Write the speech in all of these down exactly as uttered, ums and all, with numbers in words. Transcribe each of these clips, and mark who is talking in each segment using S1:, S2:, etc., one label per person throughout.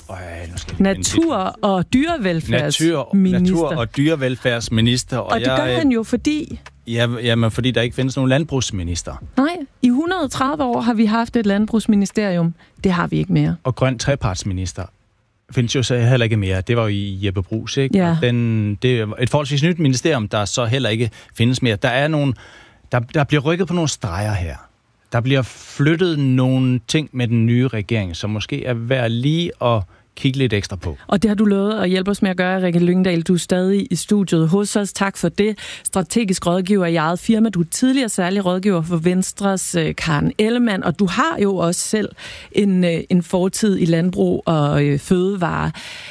S1: Øh,
S2: natur- og dyrevelfærdsminister.
S1: Natur- natur- og dyrevelfærdsminister.
S2: Og, og det gør
S1: jeg,
S2: han jo, fordi...
S1: Ja, jamen, fordi der ikke findes nogen landbrugsminister.
S2: Nej, i et hundrede og tredive år har vi haft et landbrugsministerium. Det har vi ikke mere.
S1: Og grøn trepartsminister findes jo så heller ikke mere. Det var jo i Jeppe Brugs, ikke?
S2: Ja.
S1: Den, det er et forholdsvis nyt ministerium, der så heller ikke findes mere. Der er nogle, der, der bliver rykket på nogle streger her. Der bliver flyttet nogle ting med den nye regering, som måske er værd lige at kigge lidt ekstra på.
S2: Og det har du lovet at hjælpe os med at gøre, Rikke Lyngdal. Du er stadig i studiet hos os. Tak for det. Strategisk rådgiver i eget firma. Du er tidligere særlig rådgiver for Venstres uh, Karen Ellemann, og du har jo også selv en, uh, en fortid i landbrug og uh, fødevare.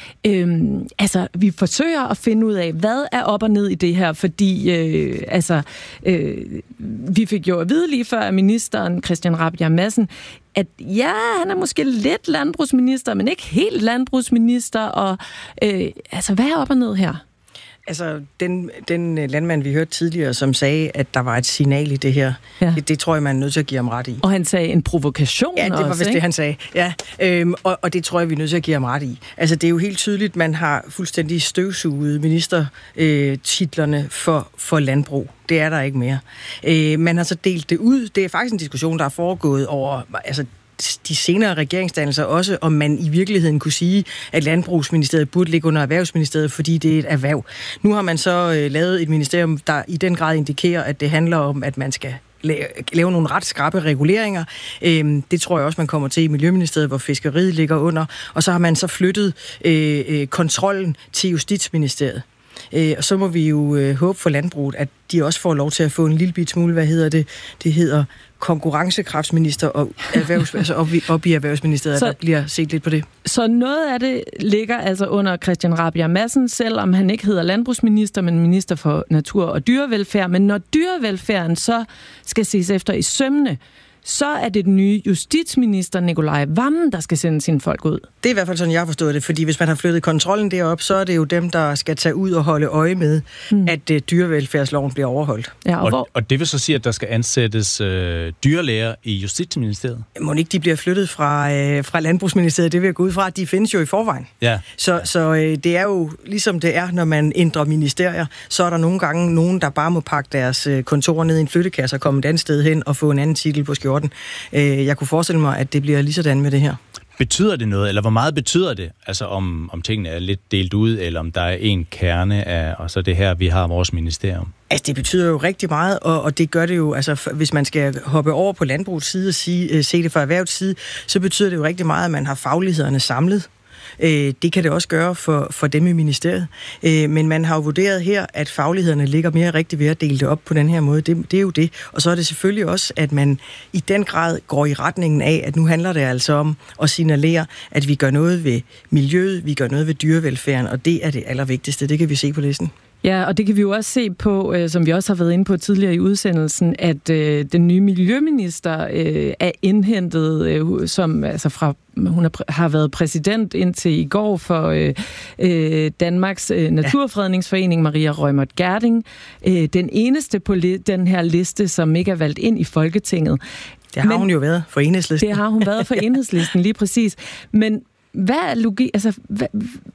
S2: Øhm, altså, vi forsøger at finde ud af, hvad er op og ned i det her, fordi øh, altså, øh, vi fik jo at vide lige før af ministeren, Christian Rabjerg Madsen, at ja, han er måske lidt landbrugsminister, men ikke helt landbrugsminister, og øh, altså, hvad er op og ned her?
S3: Altså, den, den landmand, vi hørte tidligere, som sagde, at der var et signal i det her, ja. det, det tror jeg, man er nødt til at give ham ret i.
S2: Og han sagde en provokation også,
S3: Ja, det var
S2: også,
S3: vist
S2: ikke?
S3: det, han sagde. Ja, øhm, og, og det tror jeg, vi er nødt til at give ham ret i. Altså, det er jo helt tydeligt, man har fuldstændig støvsuget ministertitlerne øh, for, for landbrug. Det er der ikke mere. Øh, man har så delt det ud. Det er faktisk en diskussion, der er foregået over... Altså, de senere regeringsdannelser også, om man i virkeligheden kunne sige, at Landbrugsministeriet burde ligge under Erhvervsministeriet, fordi det er et erhverv. Nu har man så øh, lavet et ministerium, der i den grad indikerer, at det handler om, at man skal lave nogle ret skrappe reguleringer. Øhm, det tror jeg også, man kommer til i Miljøministeriet, hvor fiskeriet ligger under. Og så har man så flyttet øh, øh, kontrollen til Justitsministeriet. Øh, og så må vi jo øh, håbe for landbruget, at de også får lov til at få en lille bit smule, hvad hedder det? Det hedder konkurrencekraftsminister og erhvervs, altså op, i, op i Erhvervsministeriet, så, der bliver set lidt på det.
S2: Så noget af det ligger altså under Christian Rabjerg Madsen, selvom han ikke hedder landbrugsminister, men minister for natur og dyrevelfærd. Men når dyrevelfærden så skal ses efter i sømmene, så er det den nye justitsminister, Nicolai Wammen, der skal sende sine folk ud.
S3: Det er i hvert fald sådan, jeg har forstået det, fordi hvis man har flyttet kontrollen derop, så er det jo dem, der skal tage ud og holde øje med, mm. at uh, dyrevelfærdsloven bliver overholdt.
S2: Ja, og,
S1: og,
S2: hvor...
S1: og det vil så sige, at der skal ansættes øh, dyrlæger i Justitsministeriet?
S3: Må ikke de bliver flyttet fra, øh, fra Landbrugsministeriet? Det vil jeg gå ud fra, at de findes jo i forvejen.
S1: Ja.
S3: Så, så øh, det er jo ligesom det er, når man ændrer ministerier, så er der nogle gange nogen, der bare må pakke deres øh, kontor ned i en flyttekasse og komme et andet sted hen og få en anden titel på skjorten. Jeg kunne forestille mig, at det bliver lige sådan med det her.
S1: Betyder det noget, eller hvor meget betyder det? Altså om, om tingene er lidt delt ud, eller om der er en kerne af, og så det her, vi har vores ministerium?
S3: Altså, det betyder jo rigtig meget, og, og det gør det jo, altså, hvis man skal hoppe over på landbrugets side og sige, se det fra erhvervets side, så betyder det jo rigtig meget, at man har faglighederne samlet. Det kan det også gøre for, for dem i ministeriet. Men man har jo vurderet her, at faglighederne ligger mere rigtigt ved at dele det op på den her måde. Det, det er jo det. Og så er det selvfølgelig også, at man i den grad går i retningen af, at nu handler det altså om at signalere, at vi gør noget ved miljøet, vi gør noget ved dyrevelfærden, og det er det allervigtigste. Det kan vi se på listen.
S2: Ja, og det kan vi jo også se på, øh, som vi også har været inde på tidligere i udsendelsen, at øh, den nye miljøminister øh, er indhentet, øh, som altså fra hun er, har været præsident indtil i går for øh, øh, Danmarks øh, Naturfredningsforening, Maria Reumert Gjerding. Øh, den eneste på li- den her liste, som ikke er valgt ind i Folketinget.
S3: Det har Men, hun jo været for Enhedslisten.
S2: Det har hun været for Enhedslisten, lige præcis. Men hvad er logi... Altså, hvad,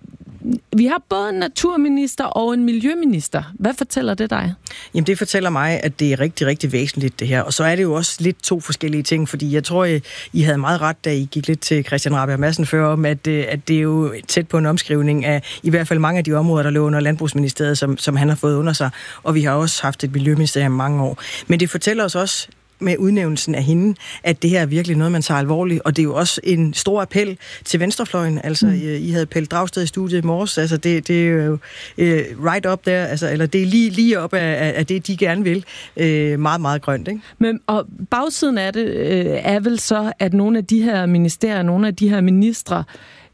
S2: vi har både en naturminister og en miljøminister. Hvad fortæller det dig?
S3: Jamen, det fortæller mig, at det er rigtig, rigtig væsentligt, det her. Og så er det jo også lidt to forskellige ting, fordi jeg tror, I havde meget ret, da I gik lidt til Christian Rabjerg Madsen før, om at, at det er jo tæt på en omskrivning af i hvert fald mange af de områder, der lå under Landbrugsministeriet, som, som han har fået under sig. Og vi har også haft et miljøministerium i mange år. Men det fortæller os også, med udnævnelsen af hende, at det her er virkelig noget, man tager alvorligt, og det er jo også en stor appel til venstrefløjen. Altså, mm. I, I havde Pelle Dragsted i studiet i morges, altså det, det er jo uh, right up der, altså, eller det er lige, lige op af, af det, de gerne vil. Uh, meget, meget grønt, ikke?
S2: Men, og bagsiden af det øh, er vel så, at nogle af de her ministerier, nogle af de her ministre,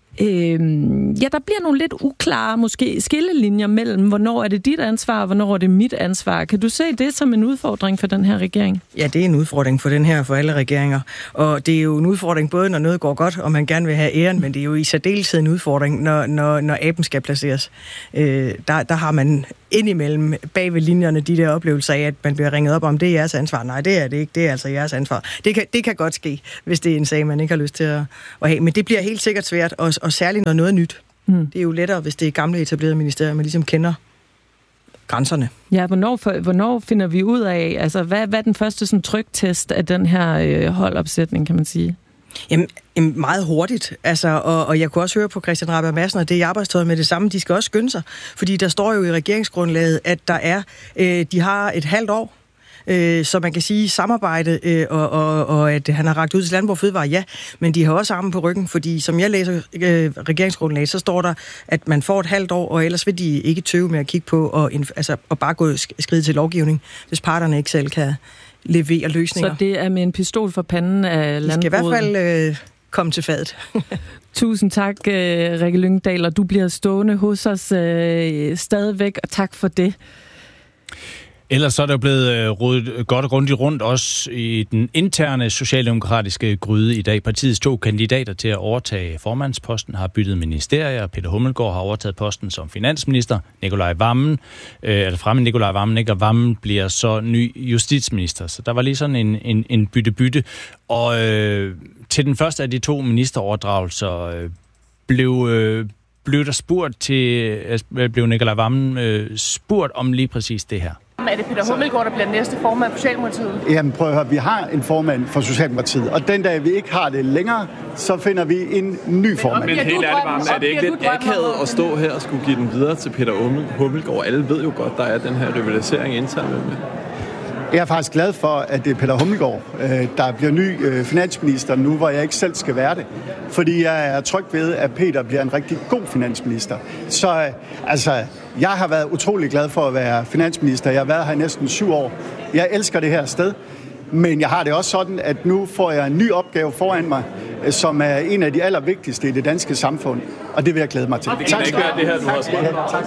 S2: Øhm, ja, der bliver nogle lidt uklare, måske skillelinjer mellem, hvornår er det dit ansvar, og hvornår er det mit ansvar. Kan du se det som en udfordring for den her regering?
S3: Ja, det er en udfordring for den her, for alle regeringer. Og det er jo en udfordring både, når noget går godt, og man gerne vil have æren, men det er jo i særdeleshed en udfordring, når, når, når aben skal placeres. Øh, der, der har man indimellem bag ved linjerne de der oplevelser af, at man bliver ringet op om, det er jeres ansvar. Nej, det er det ikke. Det er altså jeres ansvar. Det kan, det kan godt ske, hvis det er en sag, man ikke har lyst til at, at have. Men det bliver helt sikkert svært, og, og særligt når noget er nyt. Mm. Det er jo lettere, hvis det er gamle etablerede ministerier, man ligesom kender grænserne.
S2: Ja, hvornår, for, hvornår finder vi ud af, altså hvad, hvad er den første sådan, tryktest af den her øh, holdopsætning, kan man sige?
S3: Jamen, meget hurtigt, altså, og, og jeg kunne også høre på Christian Rabjerg Madsen, og det er i arbejdstøjet med det samme, de skal også skynde sig, fordi der står jo i regeringsgrundlaget, at der er, øh, de har et halvt år, øh, så man kan sige samarbejde, øh, og, og, og at han har rakt ud til Landbrug og Fødevare, ja, men de har også armen på ryggen, fordi som jeg læser øh, regeringsgrundlaget, så står der, at man får et halvt år, og ellers vil de ikke tøve med at kigge på, og, altså, og bare gå skride til lovgivning, hvis parterne ikke selv kan levere løsninger.
S2: Så det er med en pistol for panden af landbruget?
S3: Det skal i hvert fald øh, komme til fadet.
S2: Tusind tak, Rikke Lyngdal, og du bliver stående hos os øh, stadigvæk, og tak for det.
S1: Ellers så er der jo blevet rodet godt og grundigt rundt også i den interne socialdemokratiske gryde i dag. Partiets to kandidater til at overtage formandsposten har byttet ministerier. Peter Hummelgaard har overtaget posten som finansminister. Nikolaj Wammen, øh, eller fremme Nikolaj Wammen, ikke? Og Wammen bliver så ny justitsminister. Så der var lige sådan en, en, en bytte-bytte. Og øh, til den første af de to ministeroverdragelser øh, blev... Øh, blev der spurgt til, blev Nikolaj Wammen øh, spurgt om lige præcis det her.
S4: Er det Peter Hummelgaard, der bliver næste formand for Socialdemokratiet?
S5: Jamen prøv at høre, vi har en formand for Socialdemokratiet, og den dag vi ikke har det længere, så finder vi en ny formand.
S6: Men helt ærligt, Wammen, er det ikke lidt akavet at stå her og skulle give den videre til Peter Hummelgaard? Alle ved jo godt, der er den her rivalisering internt med.
S5: Jeg er faktisk glad for, at det er Peter Hummelgaard, der bliver ny finansminister nu, hvor jeg ikke selv skal være det. Fordi jeg er tryg ved, at Peter bliver en rigtig god finansminister. Så altså, jeg har været utrolig glad for at være finansminister. Jeg har været her i næsten syv år. Jeg elsker det her sted. Men jeg har det også sådan, at nu får jeg en ny opgave foran mig, som er en af de allervigtigste i det danske samfund. Og det vil jeg glæde mig til.
S6: Tak skal du have. Det her, du har skrevet. Tak.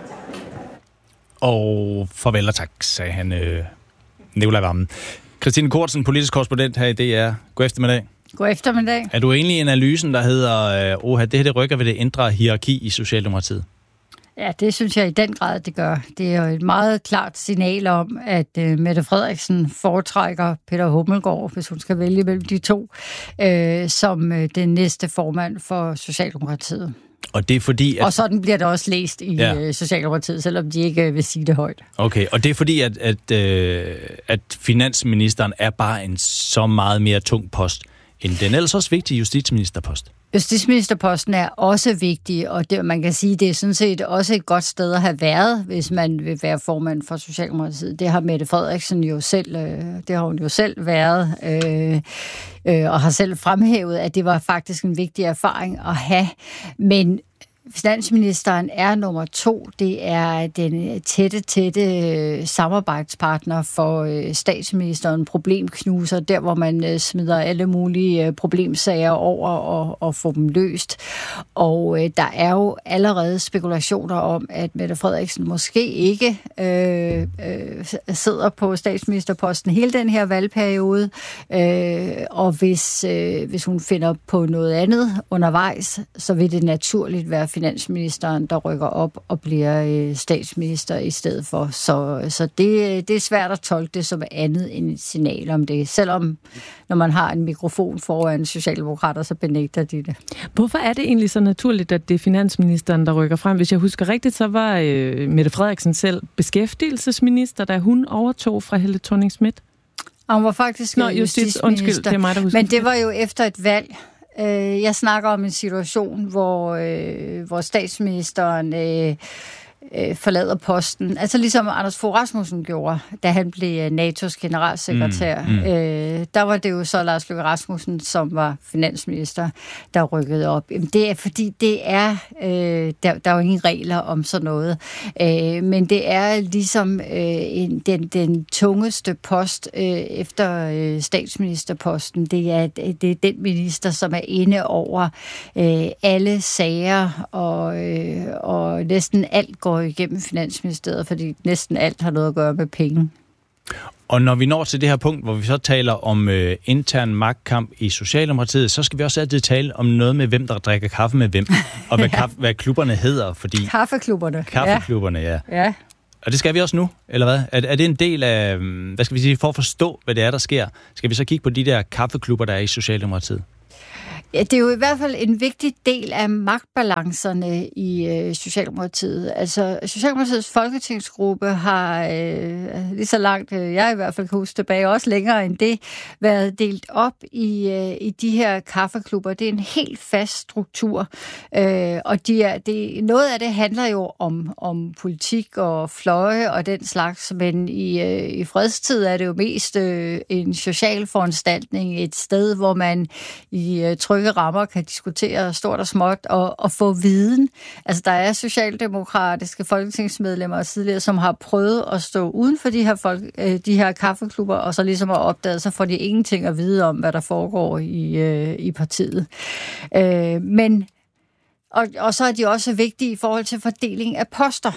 S1: Og farvel og tak, sagde han... Øh Nikolaj Wammen. Christine Kortsen, politisk korrespondent her i D R. God eftermiddag.
S7: God eftermiddag.
S1: Er du enig i analysen, der hedder, oha, det her det rykker ved det indre hierarki i Socialdemokratiet?
S7: Ja, det synes jeg i den grad, det gør. Det er jo et meget klart signal om, at uh, Mette Frederiksen foretrækker Peter Hummelgaard, hvis hun skal vælge mellem de to, uh, som uh, den næste formand for Socialdemokratiet.
S1: Og det er fordi, at...
S7: Og sådan bliver det også læst i ja. Socialdemokratiet, selvom de ikke vil sige det højt.
S1: Okay, og det er fordi, at, at, øh, at finansministeren er bare en så meget mere tung post, end den ellers også vigtige justitsministerpost.
S7: Justitsministerposten er også vigtig, og det, man kan sige, det er sådan set også et godt sted at have været, hvis man vil være formand for Socialdemokratiet. Det har Mette Frederiksen jo selv, det har hun jo selv været, øh, øh, og har selv fremhævet, at det var faktisk en vigtig erfaring at have. Men finansministeren er nummer to. Det er den tætte, tætte samarbejdspartner for statsministeren, problemknuser, der hvor man smider alle mulige problemsager over og, og får dem løst. Og øh, der er jo allerede spekulationer om, at Mette Frederiksen måske ikke øh, øh, sidder på statsministerposten hele den her valgperiode, øh, og hvis, øh, hvis hun finder på noget andet undervejs, så vil det naturligt være finansministeren, der rykker op og bliver øh, statsminister i stedet for. Så, så det, det er svært at tolke det som andet end et signal om det. Selvom når man har en mikrofon foran socialdemokrater, så benægter de det.
S2: Hvorfor er det egentlig så naturligt, at det er finansministeren, der rykker frem? Hvis jeg husker rigtigt, så var øh, Mette Frederiksen selv beskæftigelsesminister, da hun overtog fra Helle Thorning-Schmidt.
S7: Hun var faktisk
S2: Nå, justits, undskyld, det er mig, der husker.
S7: Men det var jo efter et valg. Jeg snakker om en situation, hvor, øh, hvor statsministeren øh, øh, forlader posten. Altså ligesom Anders Fogh Rasmussen gjorde, da han blev N A T O's generalsekretær. Mm, mm. Øh, der var det jo så Lars Løkke Rasmussen, som var finansminister, der rykkede op. Det er fordi, det er... Øh, der, der er jo ingen regler om sådan noget. Øh, men det er ligesom øh, en, den, den tungeste post øh, efter øh, statsministerposten. Det er, det er den minister, som er inde over øh, alle sager, og, øh, og næsten alt går igennem Finansministeriet, fordi næsten alt har noget at gøre med penge.
S1: Og når vi når til det her punkt, hvor vi så taler om øh, intern magtkamp i Socialdemokratiet, så skal vi også altid tale om noget med, hvem der drikker kaffe med hvem, og hvad, ja. kaffe, hvad klubberne hedder. Fordi
S7: Kaffeklubberne.
S1: Kaffeklubberne, ja.
S7: ja.
S1: Og det skal vi også nu, eller hvad? Er, er det en del af, hvad skal vi sige, for at forstå, hvad det er, der sker? Skal vi så kigge på de der kaffeklubber, der er i Socialdemokratiet?
S7: Ja, det er jo i hvert fald en vigtig del af magtbalancerne i øh, Socialdemokratiet. Altså, Socialdemokratiets folketingsgruppe har øh, lige så langt, øh, jeg i hvert fald kan huske tilbage, også længere end det, været delt op i, øh, i de her kaffeklubber. Det er en helt fast struktur, øh, og de er, det, noget af det handler jo om, om politik og fløje og den slags, men i, øh, i fredstid er det jo mest øh, en social foranstaltning, et sted, hvor man i øh, trygge rammer kan diskutere stort og småt og, og få viden. Altså, der er socialdemokratiske folketingsmedlemmer og tidligere, som har prøvet at stå uden for de her, folk, øh, de her kaffeklubber, og så ligesom har opdaget, så får de ingenting at vide om, hvad der foregår i, øh, i partiet. Øh, men, og, og så er de også vigtige i forhold til fordeling af poster.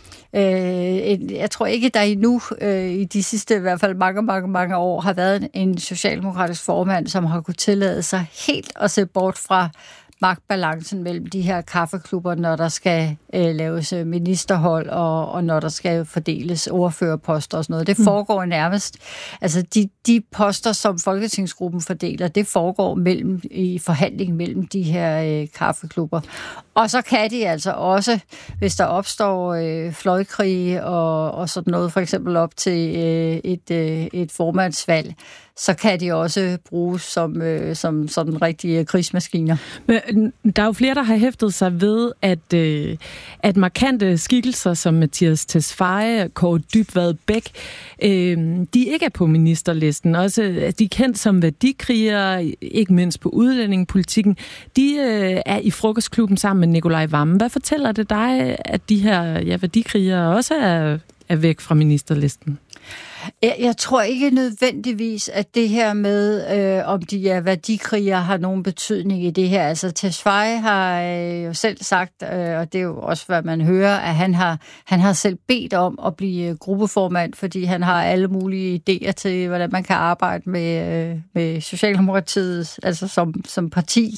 S7: Øh, jeg tror ikke, der endnu øh, i de sidste i hvert fald mange, mange, mange år har været en socialdemokratisk formand, som har kunnet tillade sig helt at se bort fra magtbalancen mellem de her kaffeklubber, når der skal øh, laves ministerhold, og, og når der skal fordeles ordførerposter og sådan noget. Det foregår nærmest, altså de, de poster, som Folketingsgruppen fordeler, det foregår mellem, i forhandling mellem de her øh, kaffeklubber. Og så kan de altså også, hvis der opstår øh, fløjkrige og, og sådan noget, for eksempel op til øh, et, øh, et formandsvalg, så kan de også bruges som, øh, som sådan rigtige krigsmaskiner.
S2: Men der er jo flere, der har hæftet sig ved, at, øh, at markante skikkelser som Mattias Tesfaye og Kaare Dybvad Bek, øh, de ikke er på ministerlisten. Også at de er kendt som værdikrigere, ikke mindst på udlændingepolitikken. De øh, er i frokostklubben sammen med Nicolai Wammen. Hvad fortæller det dig, at de her ja, værdikrigere også er, er væk fra ministerlisten?
S7: Jeg, jeg tror ikke nødvendigvis, at det her med, øh, om de er værdikrigere, har nogen betydning i det her. Altså, Tesfaye har øh, jo selv sagt, øh, og det er jo også, hvad man hører, at han har, han har selv bedt om at blive gruppeformand, fordi han har alle mulige idéer til, hvordan man kan arbejde med, øh, med Socialdemokratiet, altså som, som parti.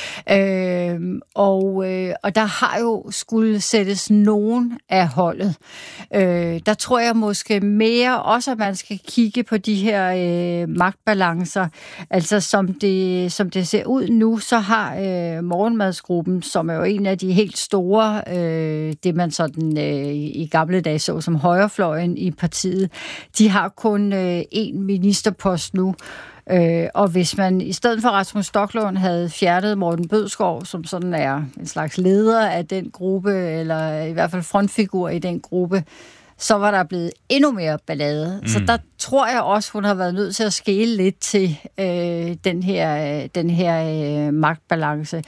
S7: Øh, og, øh, og der har jo skulle sættes nogen af holdet. Øh, der tror jeg måske mere også, at man skal kigge på de her øh, magtbalancer. Altså som det, som det ser ud nu, så har øh, morgenmadsgruppen, som er jo en af de helt store, øh, det man sådan øh, i gamle dage så som højrefløjen i partiet, de har kun øh, én ministerpost nu. Øh, og hvis man i stedet for Rasmus Stoklund havde fjernet Morten Bødskov, som sådan er en slags leder af den gruppe, eller i hvert fald frontfigur i den gruppe, så var der blevet endnu mere ballade. Mm. Så der tror jeg også, hun har været nødt til at skele lidt til øh, den her, den her øh, magtbalance,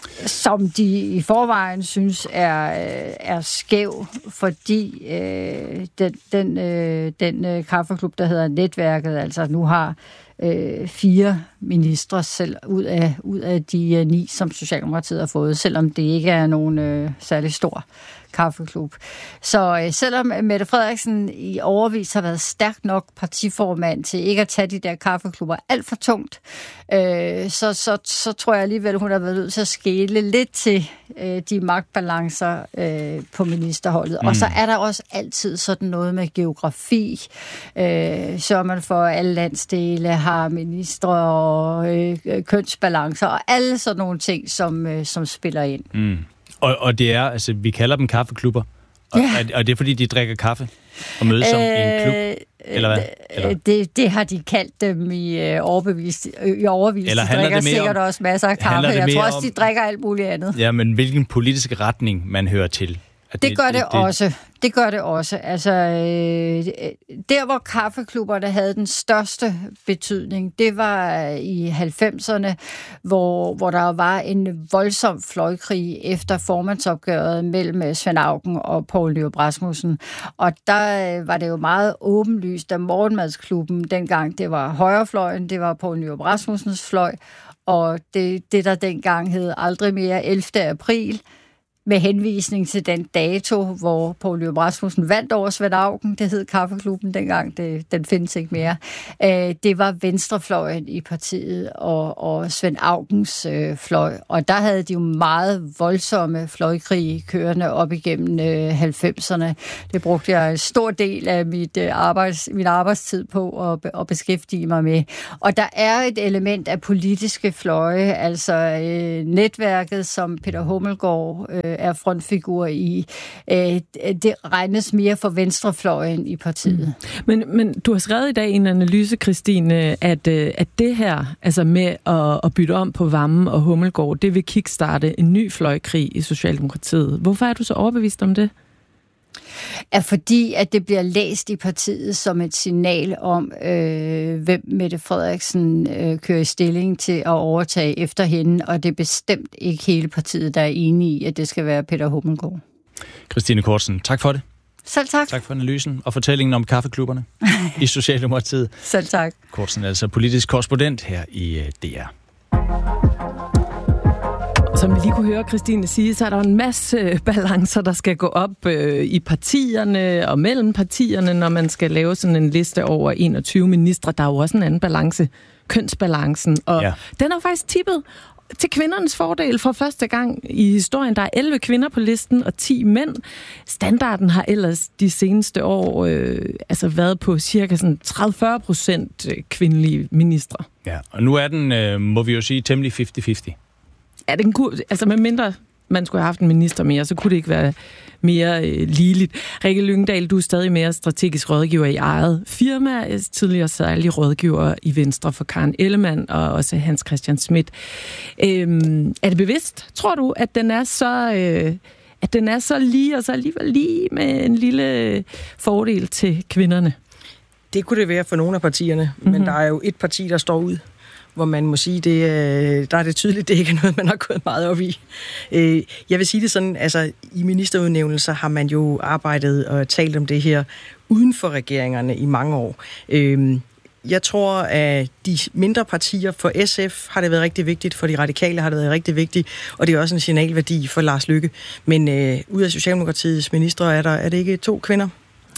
S7: som de i forvejen synes er, øh, er skæv, fordi øh, den, den, øh, den øh, kaffeklub, der hedder Netværket, altså nu har øh, fire ministre selv ud af, ud af de øh, ni, som Socialdemokratiet har fået, selvom det ikke er nogen øh, særlig stor kaffeklub. Så øh, selvom Mette Frederiksen i overvis har været stærk nok partiformand til ikke at tage de der kaffeklubber alt for tungt, øh, så, så, så tror jeg alligevel, hun har været nødt til at skele lidt til øh, de magtbalancer øh, på ministerholdet. Mm. Og så er der også altid sådan noget med geografi. Øh, så man for alle landsdele har ministre og øh, kønsbalancer og alle sådan nogle ting, som, øh, som spiller ind.
S1: Mm. Og, og det er, altså, vi kalder dem kaffeklubber, og,
S7: ja.
S1: og, og det er, fordi de drikker kaffe og mødes som øh, i en klub, eller hvad? Eller?
S7: Det, det har de kaldt dem i øh, overbevist, øh, i overvis.
S1: Eller
S7: de drikker sikkert
S1: om,
S7: også masser af kaffe. Jeg tror også,
S1: om,
S7: de drikker alt muligt andet.
S1: Ja, men hvilken politisk retning man hører til?
S7: Det, det gør det, det også. Det gør det også. Altså, øh, der hvor kaffeklubberne havde den største betydning, det var i halvfemserne, hvor, hvor der var en voldsom fløjkrig efter formandsopgøret mellem Svend Auken og Poul Nyrup Rasmussen. Og der var det jo meget åbenlyst, at morgenmadsklubben dengang, det var højrefløjen, det var Poul Nyrup Rasmussens fløj, og det, det der dengang hed aldrig mere ellevte april, med henvisning til den dato, hvor Poul Nyrup Rasmussen vandt over Svend Auken, det hed Kaffeklubben dengang, det, den findes ikke mere. Øh, det var venstrefløjen i partiet og, og Svend Aukens øh, fløj, og der havde de jo meget voldsomme fløjkrige kørende op igennem øh, halvfemserne. Det brugte jeg en stor del af mit, øh, arbejds, min arbejdstid på at, at beskæftige mig med. Og der er et element af politiske fløje, altså øh, netværket, som Peter Hummelgaard øh, er frontfigur i, øh, det regnes mere for venstrefløjen i partiet.
S2: Mm. Men, men du har skrevet i dag i en analyse, Christine, at, øh, at det her, altså med at, at bytte om på Wammen og Hummelgaard, det vil kickstarte en ny fløjkrig i Socialdemokratiet. Hvorfor er du så overbevist om det?
S7: Er fordi, at det bliver læst i partiet som et signal om, øh, hvem Mette Frederiksen øh, kører i stilling til at overtage efter hende, og det er bestemt ikke hele partiet, der er enige i, at det skal være Peter Hummelgaard.
S1: Christine Kortsen, tak for det.
S7: Selv tak.
S1: Tak for analysen og fortællingen om kaffeklubberne i Socialdemokratiet.
S7: Selv tak.
S1: Kortsen er altså politisk korrespondent her i D R.
S2: Som vi lige kunne høre Christine sige, så er der en masse balancer, der skal gå op øh, i partierne og mellem partierne, når man skal lave sådan en liste over enogtyve ministre. Der er jo også en anden balance, kønsbalancen, og ja. Den er faktisk tippet til kvindernes fordel for første gang i historien. Der er elleve kvinder på listen og ti mænd. Standarden har ellers de seneste år øh, altså været på cirka sådan tredive til fyrre procent kvindelige ministre.
S1: Ja, og nu er den, øh, må vi jo sige, temmelig halvtreds halvtreds.
S2: Ja, den kunne, altså med mindre man skulle have haft en minister mere, så kunne det ikke være mere øh, ligeligt. Rikke Lyngdal, du er stadig mere strategisk rådgiver i eget firma, tidligere særlig rådgiver i Venstre for Karen Ellemann og også Hans Christian Schmidt. Øhm, er det bevidst, tror du, at den er så øh, at den er så lige og så alligevel lige med en lille fordel til kvinderne?
S3: Det kunne det være for nogle af partierne, mm-hmm. men der er jo et parti, der står ud, hvor man må sige, det, der er det tydeligt, det ikke er noget, man har gået meget op i. Jeg vil sige det sådan, altså i ministerudnævnelser har man jo arbejdet og talt om det her uden for regeringerne i mange år. Jeg tror, at de mindre partier for S F har det været rigtig vigtigt, for de radikale har det været rigtig vigtigt, og det er også en signalværdi for Lars Løkke. Men øh, ud af Socialdemokratiets ministre er der er det ikke to kvinder?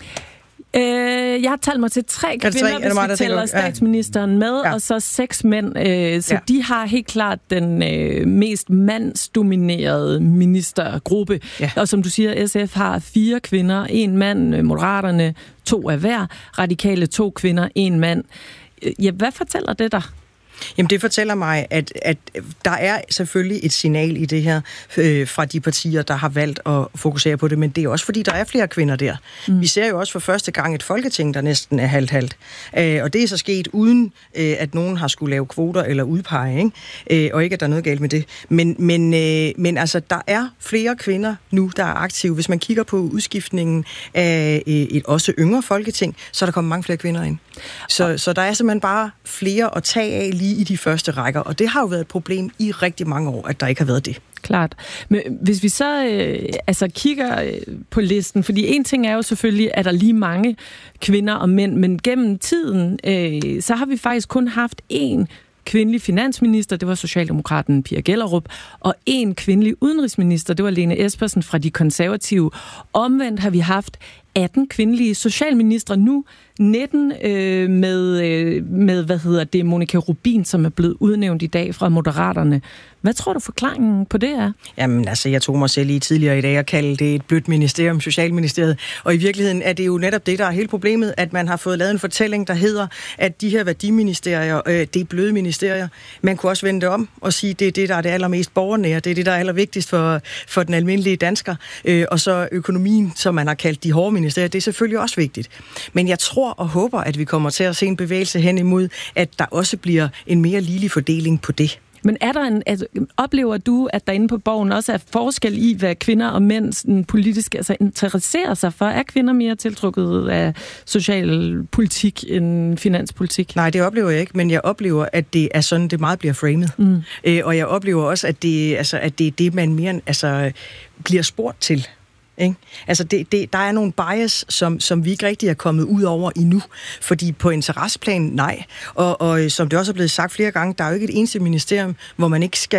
S2: Øh, jeg har talt mig til tre kvinder, tre? hvis vi tæller statsministeren med, ja. Og så seks mænd. Øh, så ja. De har helt klart den øh, mest mandsdominerede ministergruppe. Ja. Og som du siger, S F har fire kvinder, en mand, Moderaterne to af hver, radikale to kvinder, en mand. Ja, hvad fortæller det dig?
S3: Jamen det fortæller mig, at, at der er selvfølgelig et signal i det her øh, fra de partier, der har valgt at fokusere på det, men det er også fordi, der er flere kvinder der. Mm. Vi ser jo også for første gang et folketing, der næsten er halvt-halvt. Øh, og det er så sket uden, øh, at nogen har skulle lave kvoter eller udpege, ikke? Øh, og ikke, at der er noget galt med det. Men, men, øh, men altså, der er flere kvinder nu, der er aktive. Hvis man kigger på udskiftningen af øh, et også yngre folketing, så er der kommet mange flere kvinder ind. Så, så der er simpelthen bare flere at tage af lige i de første rækker, og det har jo været et problem i rigtig mange år, at der ikke har været det.
S2: Klart. Men hvis vi så øh, altså kigger øh, på listen, fordi en ting er jo selvfølgelig, at der er lige mange kvinder og mænd, men gennem tiden, øh, så har vi faktisk kun haft én kvindelig finansminister, det var Socialdemokraten Pia Gellerup, og en kvindelig udenrigsminister, det var Lene Espersen fra De Konservative. Omvendt har vi haft atten kvindelige socialministre, nu nitten øh, med, øh, med, hvad hedder det, Monika Rubin, som er blevet udnævnt i dag fra Moderaterne. Hvad tror du forklaringen på det er?
S3: Jamen altså, jeg tog mig selv lige tidligere i dag at kalde det et blødt ministerium, Socialministeriet, og i virkeligheden er det jo netop det, der er hele problemet, at man har fået lavet en fortælling, der hedder, at de her værdiministerier, øh, det er bløde ministerier. Man kunne også vende det om og sige, det er det, der er det allermest borgernære, det er det, der er allervigtigst for, for den almindelige dansker, øh, og så økonomien, som man har kaldt de hårde ministerier, det er selvfølgelig også vigtigt. Men jeg tror og håber, at vi kommer til at se en bevægelse hen imod, at der også bliver en mere ligelig fordeling på det.
S2: Men er der en, altså, oplever du, at der inde på Borgen også er forskel i, hvad kvinder og mænd politisk altså, interesserer sig for? Er kvinder mere tiltrukket af socialpolitik end finanspolitik?
S3: Nej, det oplever jeg ikke, men jeg oplever, at det er sådan, det meget bliver framet. Mm. Øh, og jeg oplever også, at det, altså, at det er det, man mere altså, bliver spurgt til. Ikke? Altså det, det, der er nogle bias, som, som vi ikke rigtig er kommet ud over endnu, fordi på interesseplan, nej. Og, og som det også er blevet sagt flere gange, der er jo ikke et eneste ministerium, hvor man ikke skal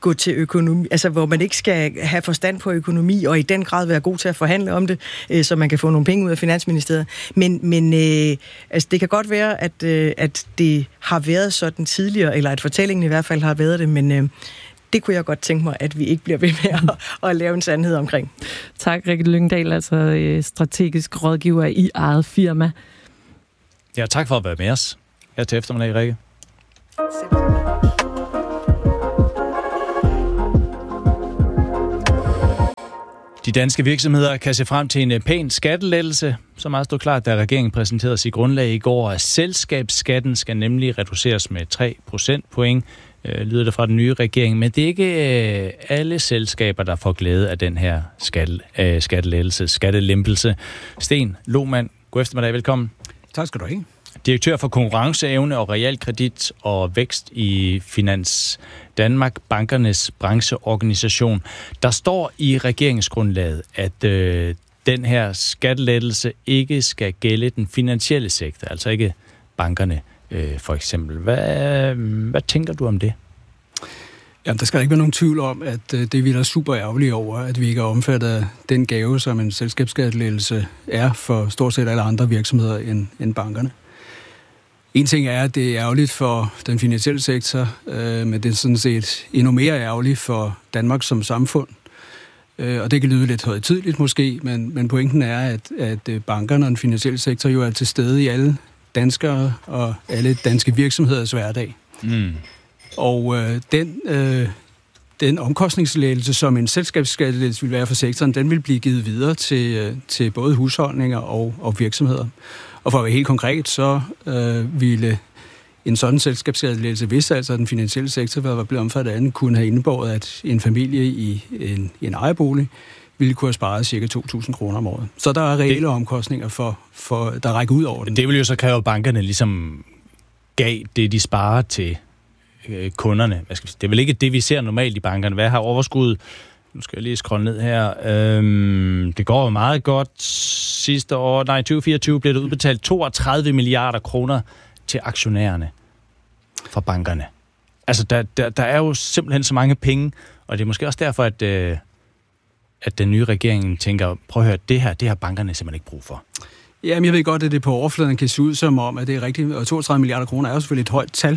S3: gå til økonomi, altså hvor man ikke skal have forstand på økonomi, og i den grad være god til at forhandle om det, øh, så man kan få nogle penge ud af Finansministeriet. Men, men øh, altså, det kan godt være, at, øh, at det har været sådan tidligere, eller at fortællingen i hvert fald har været det, men øh, det kunne jeg godt tænke mig, at vi ikke bliver ved med at, at lave en sandhed omkring.
S2: Tak, Rikke Lyngdal, altså strategisk rådgiver i eget firma.
S1: Ja, tak for at være med os her til eftermiddag, Rikke. De danske virksomheder kan se frem til en pæn skattelettelse, som meget stod klart, da regeringen præsenterede sit grundlag i går. Selskabsskatten skal nemlig reduceres med tre procentpoint, øh, lyder det fra den nye regering. Men det er ikke øh, alle selskaber, der får glæde af den her skatte, øh, skattelettelse, skattelempelse. Sten Lohmann, god eftermiddag, velkommen.
S8: Tak skal du have.
S1: Direktør for konkurrenceevne og realkredit og vækst i Finans Danmark, bankernes brancheorganisation. Der står i regeringsgrundlaget, at øh, den her skattelettelse ikke skal gælde den finansielle sektor, altså ikke bankerne øh, for eksempel. Hvad, hvad tænker du om det?
S8: Jamen, der skal ikke være nogen tvivl om, at øh, det er vi da super ærgerlige over, at vi ikke er omfattet af den gave, som en selskabsskattelettelse er for stort set alle andre virksomheder end, end bankerne. En ting er, at det er ærgerligt for den finansielle sektor, øh, men det er sådan set endnu mere ærgerligt for Danmark som samfund. Øh, og det kan lyde lidt højtideligt måske, men, men pointen er, at, at bankerne og den finansielle sektor jo er til stede i alle danskere og alle danske virksomheders hverdag. Mm. Og øh, den, øh, den omkostningslettelse, som en selskabsskattelettelse vil være for sektoren, den vil blive givet videre til, øh, til både husholdninger og, og virksomheder. Og for at være helt konkret, så øh, ville en sådan selskabsskattelettelse, hvis altså den finansielle sektor var blevet omfattet af den, kunne have indebåret, at en familie i en, i en ejerbolig ville kunne have sparet ca. to tusind kroner om året. Så der er reelle det, omkostninger, for, for, der rækker ud over den.
S1: Det vil jo så kræve, at bankerne ligesom gav det, de sparer til øh, kunderne. Hvad skal vi sige? Det er vel ikke det, vi ser normalt i bankerne. Hvad har overskud? Nu skal jeg lige scrolle ned her. Øhm, det går jo meget godt. Sidste år, nej, tyve fireogtyve blev der udbetalt toogtredive milliarder kroner til aktionærerne fra bankerne. Altså, der, der, der er jo simpelthen så mange penge, og det er måske også derfor, at, øh, at den nye regering tænker, prøv at høre, det her, det har bankerne simpelthen ikke brug for.
S8: Jamen, jeg ved godt, at det på overfladen kan se ud som om, at det er rigtigt, og toogtredive milliarder kroner er jo selvfølgelig et højt tal.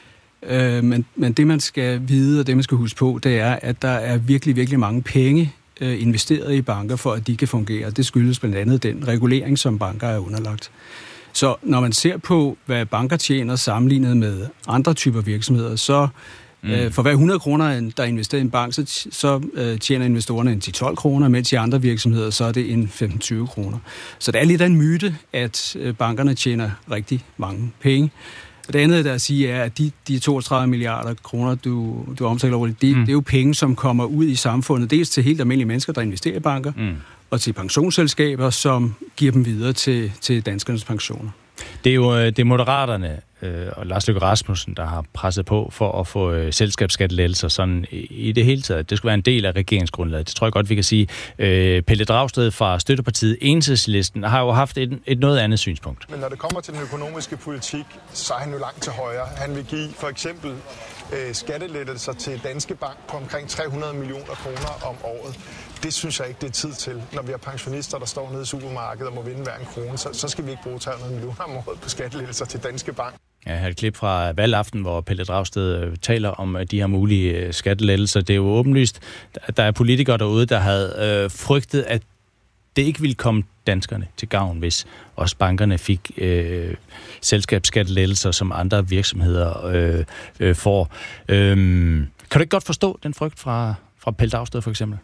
S8: Øh, men, men det, man skal vide, og det, man skal huske på, det er, at der er virkelig, virkelig mange penge øh, investeret i banker, for at de kan fungere. Det skyldes blandt andet den regulering, som banker er underlagt. Så når man ser på, hvad banker tjener sammenlignet med andre typer virksomheder, så mm. øh, for hver hundrede kroner, der er investeret i en bank, så, så øh, tjener investorerne en ti til tolv kroner, mens i andre virksomheder, så er det en femten til tyve kroner. Så det er lidt af en myte, at øh, bankerne tjener rigtig mange penge. Det andet, der at sige, er, at de, de toogtredive milliarder kroner, du, du omtaler over, det, mm. det er jo penge, som kommer ud i samfundet, dels til helt almindelige mennesker, der investerer i banker, mm. og til pensionsselskaber, som giver dem videre til, til danskernes pensioner.
S1: Det er jo det er Moderaterne øh, og Lars Løkke Rasmussen, der har presset på for at få øh, selskabsskattelettelser sådan i, i det hele taget. Det skulle være en del af regeringsgrundlaget. Det tror jeg godt, vi kan sige. Øh, Pelle Dragsted fra støttepartiet Enhedslisten har jo haft et, et noget andet synspunkt.
S9: Men når det kommer til den økonomiske politik, så er han jo langt til højre. Han vil give for eksempel øh, skattelettelser til Danske Bank på omkring tre hundrede millioner kroner om året. Det synes jeg ikke, det er tid til. Når vi har pensionister, der står nede i supermarkedet og må vinde hver en krone, så, så skal vi ikke bruge tre hundrede millioner om året på skattelettelser til Danske Bank.
S1: Jeg har et klip fra valgaften, hvor Pelle Dragsted taler om de her mulige skattelettelser. Det er jo åbenlyst, at der er politikere derude, der havde øh, frygtet, at det ikke ville komme danskerne til gavn, hvis også bankerne fik øh, selskabsskattelettelser, som andre virksomheder øh, øh, får. Øh, kan du ikke godt forstå den frygt fra, fra Pelle Dragsted for eksempel?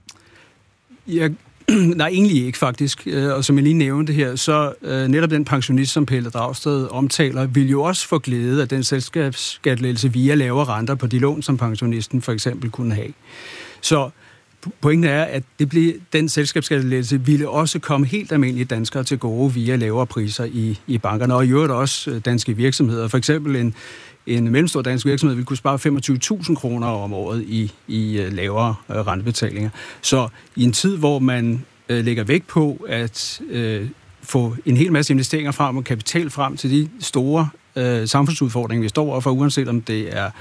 S8: Jeg, nej, egentlig ikke faktisk. Og som jeg lige nævnte her, så øh, netop den pensionist, som Pelle Dragsted omtaler, vil jo også få glæde af den selskabsskattelettelse via lavere renter på de lån, som pensionisten for eksempel kunne have. Så pointen er, at det blev, den selskabsskattelettelse ville også komme helt almindelige danskere til gode via lavere priser i, i bankerne, og i øvrigt også danske virksomheder. For eksempel en En mellemstor dansk virksomhed vil kunne spare femogtyve tusind kroner om året i, i lavere rentebetalinger. Så i en tid, hvor man øh, lægger vægt på at øh, få en hel masse investeringer frem og kapital frem til de store øh, samfundsudfordringer, vi står overfor, uanset om det er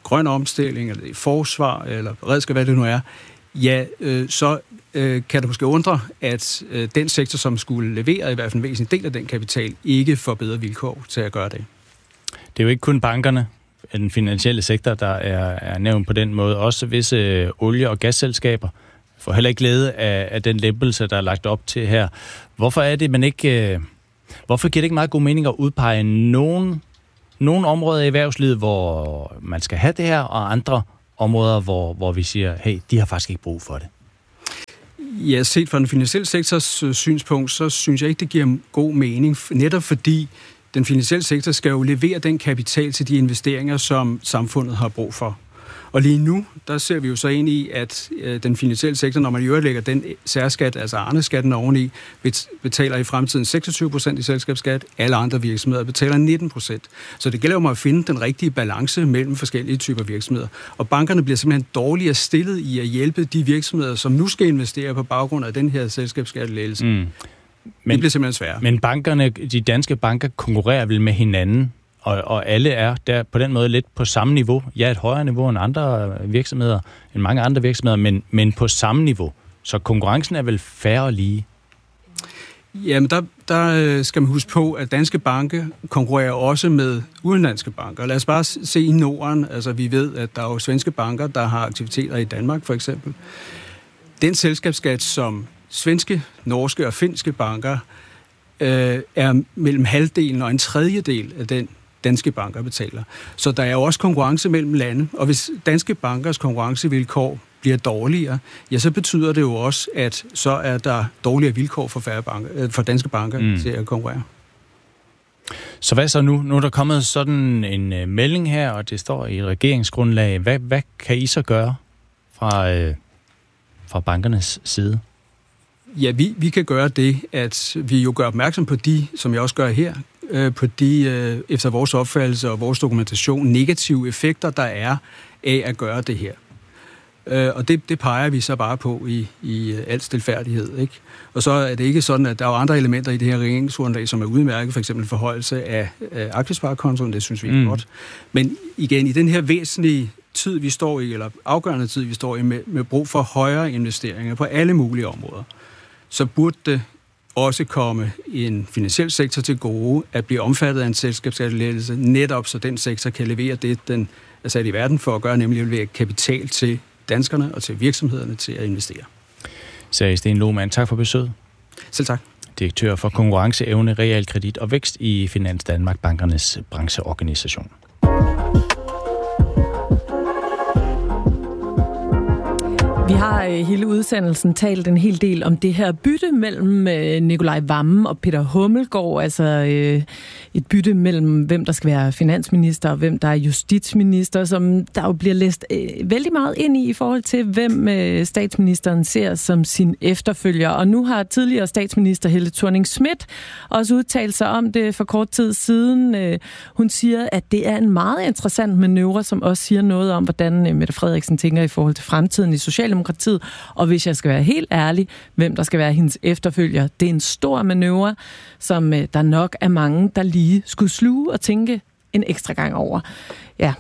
S8: grøn omstilling, eller i forsvar, eller beredskab, hvad det nu er, ja, øh, så øh, kan det måske undre, at øh, den sektor, som skulle levere i hvert fald en væsentlig del af den kapital, ikke får bedre vilkår til at gøre det.
S1: Det er jo ikke kun bankerne, den finansielle sektor, der er, er nævnt på den måde. Også visse øh, olie- og gasselskaber får heller ikke glæde af, af den lempelse, der er lagt op til her. Hvorfor er det, man ikke... Øh, hvorfor giver det ikke meget god mening at udpege nogen, nogen områder i erhvervslivet, hvor man skal have det her, og andre områder, hvor, hvor vi siger, hey, de har faktisk ikke brug for det?
S8: Ja, set fra den finansielle sektors øh, synspunkt, så synes jeg ikke, det giver god mening. Netop fordi den finansielle sektor skal jo levere den kapital til de investeringer, som samfundet har brug for. Og lige nu, der ser vi jo så ind i, at øh, den finansielle sektor, når man i øvrigt lægger den særskat, altså Arne-skatten oveni, betaler i fremtiden seksogtyve procent i selskabsskat. Alle andre virksomheder betaler nitten procent. Så det gælder jo at finde den rigtige balance mellem forskellige typer virksomheder. Og bankerne bliver simpelthen dårligere stillet i at hjælpe de virksomheder, som nu skal investere på baggrund af den her selskabsskattelettelse. Mm. Men, det bliver simpelthen svært.
S1: Men bankerne, de danske banker konkurrerer vel med hinanden, og, og alle er der på den måde lidt på samme niveau. Ja, et højere niveau end andre virksomheder, end mange andre virksomheder, men, men på samme niveau. Så konkurrencen er vel fair og lige?
S8: Jamen, der, der skal man huske på, at danske banker konkurrerer også med udenlandske banker. Lad os bare se i Norden. Altså, vi ved, at der er jo svenske banker, der har aktiviteter i Danmark, for eksempel. Den selskabsskat, som svenske, norske og finske banker øh, er mellem halvdelen og en tredjedel af den, danske banker betaler. Så der er jo også konkurrence mellem lande, og hvis danske bankers konkurrencevilkår bliver dårligere, ja, så betyder det jo også, at så er der dårligere vilkår for, færre banker, for danske banker mm. til at konkurrere.
S1: Så hvad så nu? Nu er der kommet sådan en uh, melding her, og det står i regeringsgrundlag. Hvad, hvad kan I så gøre fra, uh, fra bankernes side?
S8: Ja, vi, vi kan gøre det, at vi jo gør opmærksom på de, som jeg også gør her, øh, på de, øh, efter vores opfattelse og vores dokumentation, negative effekter, der er af at gøre det her. Øh, og det, det peger vi så bare på i, i al stilfærdighed, ikke? Og så er det ikke sådan, at der er andre elementer i det her regeringsgrundlag, som er udmærket, for eksempel forhøjelse af, af aktiesparekontoen, det synes vi er mm. godt. Men igen, i den her væsentlige tid, vi står i, eller afgørende tid, vi står i, med, med brug for højere investeringer på alle mulige områder, så burde det også komme en finansiel sektor til gode at blive omfattet af en selskabsskattelettelse, netop så den sektor kan levere det, den er sat i verden for at gøre, nemlig at levere kapital til danskerne og til virksomhederne til at investere.
S1: Sagde Sten Lohmann. Tak for besøget.
S8: Selv tak.
S1: Direktør for konkurrenceevne, realkredit og vækst i Finans Danmark, bankernes brancheorganisation.
S2: Vi har hele udsendelsen talt en hel del om det her bytte mellem Nicolai Wammen og Peter Hummelgaard, altså et bytte mellem hvem der skal være finansminister og hvem der er justitsminister, som der jo bliver læst vældig meget ind i i forhold til, hvem statsministeren ser som sin efterfølger. Og nu har tidligere statsminister Helle Thorning-Schmidt også udtalt sig om det for kort tid siden. Hun siger, at det er en meget interessant manøvre, som også siger noget om, hvordan Mette Frederiksen tænker i forhold til fremtiden i Socialdemokratiet. Og hvis jeg skal være helt ærlig, hvem der skal være hendes efterfølger, det er en stor manøvre, som der nok er mange, der lige skulle sluge og tænke en ekstra gang over. Ja.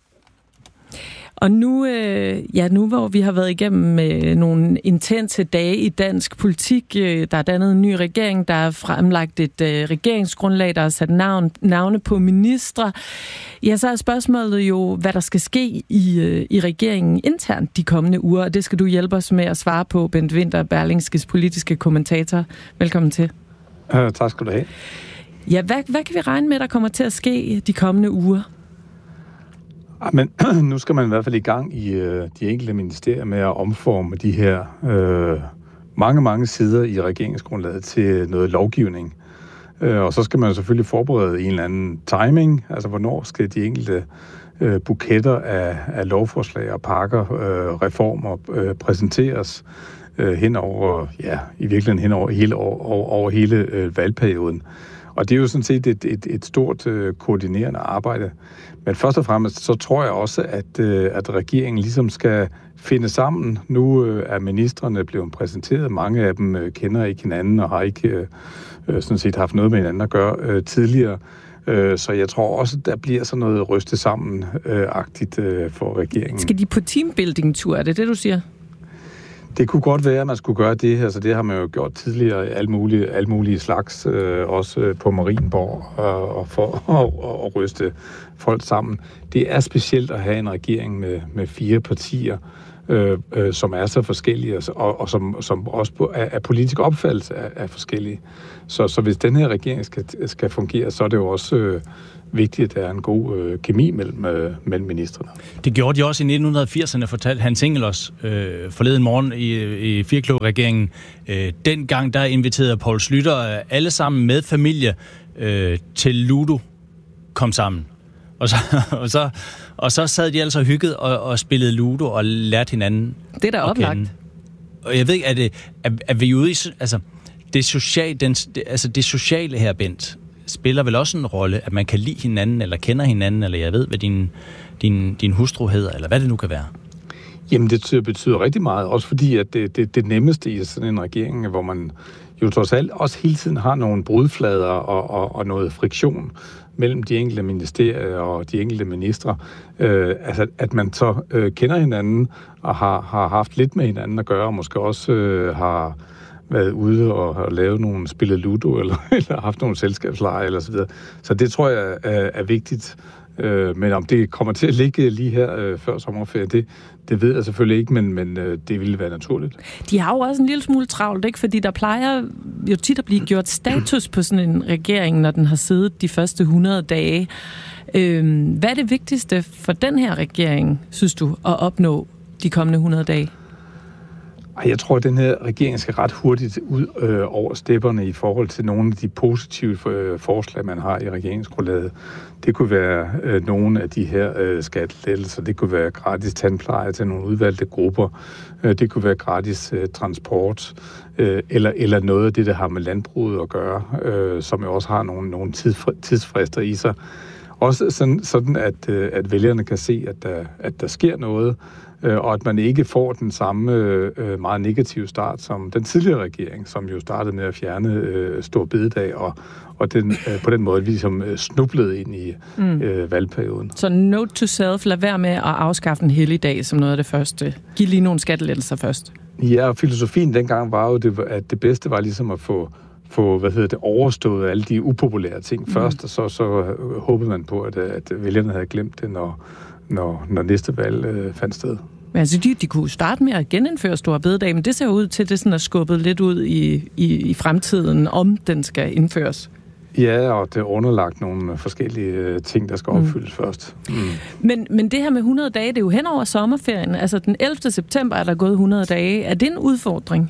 S2: Og nu, øh, ja, nu hvor vi har været igennem øh, nogle intense dage i dansk politik, øh, der er dannet en ny regering, der er fremlagt et øh, regeringsgrundlag, der er sat navn, navne på ministre, ja, så er spørgsmålet jo, hvad der skal ske i, øh, i regeringen internt de kommende uger, og det skal du hjælpe os med at svare på, Bent Winther, Berlingskes politiske kommentator. Velkommen til.
S10: Uh, tak skal du have.
S2: Ja, hvad, hvad kan vi regne med, der kommer til at ske de kommende uger?
S10: Men nu skal man i hvert fald i gang i øh, de enkelte ministerier med at omforme de her øh, mange, mange sider i regeringsgrundlaget til noget lovgivning. Øh, og så skal man selvfølgelig forberede en eller anden timing, altså hvornår skal de enkelte øh, buketter af, af lovforslag og pakker, øh, reformer øh, præsenteres øh, hen over, ja, i virkeligheden hen over hele, over, over hele øh, valgperioden. Og det er jo sådan set et, et, et stort øh, koordinerende arbejde. Men først og fremmest, så tror jeg også, at, øh, at regeringen ligesom skal finde sammen. Nu øh, er ministrene blevet præsenteret. Mange af dem øh, kender ikke hinanden og har ikke øh, sådan set haft noget med hinanden at gøre øh, tidligere. Øh, så jeg tror også, der bliver sådan noget rystet sammen-agtigt øh, for regeringen.
S2: Skal de på teambuilding-tur? Er det det, du siger?
S10: Det kunne godt være, at man skulle gøre det her, så det har man jo gjort tidligere, alle mulige, alle mulige slags, øh, også på Marienborg, og, og for at, at ryste folk sammen. Det er specielt at have en regering med, med fire partier, øh, øh, som er så forskellige, og, og som, som også på, er, er politisk opfattelse er, er forskellige. Så, så hvis den her regering skal, skal fungere, så er det jo også øh, vigtigt, at der er en god øh, kemi mellem, øh, mellem ministrene.
S1: Det gjorde de også i nitten firserne, fortalte Hans Engelos øh, forleden morgen i, i Firkløver-regeringen. Øh, dengang der inviterede Poul Schlüter øh, alle sammen med familie øh, til Ludo kom sammen. Og så, og, så, og så sad de altså hygget og, og spillede Ludo og lærte hinanden.
S2: Det er da oplagt.
S1: Og jeg ved ikke, er, det, er, er vi ude i... Altså, det, social, den, det, altså det sociale her, Bent, spiller vel også en rolle, at man kan lide hinanden, eller kender hinanden, eller jeg ved, hvad din, din, din hustru hedder, eller hvad det nu kan være.
S10: Jamen, det betyder rigtig meget, også fordi, at det, det, det nemmeste i sådan en regering, hvor man jo trods alt også hele tiden har nogle brudflader og, og, og noget friktion mellem de enkelte ministerier og de enkelte ministre, øh, altså at man så øh, kender hinanden og har, har haft lidt med hinanden at gøre, og måske også øh, har været ude og har lavet nogle spillet Ludo, eller, eller haft nogle selskabsleje, eller så videre. Så det tror jeg er, er vigtigt. Øh, men om det kommer til at ligge lige her øh, før sommerferien, det, det ved jeg selvfølgelig ikke, men, men øh, det ville være naturligt.
S2: De har jo også en lille smule travlt, ikke? Fordi der plejer jo tit at blive gjort status på sådan en regering, når den har siddet de første hundrede dage. Øh, hvad er det vigtigste for den her regering, synes du, at opnå de kommende hundrede dage?
S10: Jeg tror, at den her regering skal ret hurtigt ud øh, over stepperne i forhold til nogle af de positive øh, forslag, man har i regeringsgrundlaget. Det kunne være øh, nogle af de her øh, skattelettelser. Det kunne være gratis tandpleje til nogle udvalgte grupper. Øh, det kunne være gratis øh, transport. Øh, eller, eller noget af det, der har med landbruget at gøre, øh, som jo også har nogle, nogle tidsfri, tidsfrister i sig. Også sådan, sådan at, øh, at vælgerne kan se, at der, at der sker noget, og at man ikke får den samme øh, meget negative start som den tidligere regering, som jo startede med at fjerne øh, stor bededag, og, og den, øh, på den måde vi ligesom øh, snublede ind i mm. øh, valgperioden.
S2: Så note to self, lad være med at afskaffe en helligdag som noget af det første. Giv lige nogle skattelettelser først.
S10: Ja, og filosofien dengang var jo, det, at det bedste var ligesom at få få, hvad hedder det, overstået alle de upopulære ting mm. først, og så, så håbede man på, at, at vælgerne havde glemt det, når Når, når næste valg øh, fandt sted.
S2: Men altså, de, de kunne starte med at genindføre store bededag, men det ser ud til, at det sådan er skubbet lidt ud i, i, i fremtiden, om den skal indføres.
S10: Ja, og det er underlagt nogle forskellige øh, ting, der skal opfyldes mm. først. Mm.
S2: Men, men det her med hundrede dage, det er jo hen over sommerferien. Altså den ellevte september er der gået hundrede dage. Er det en udfordring?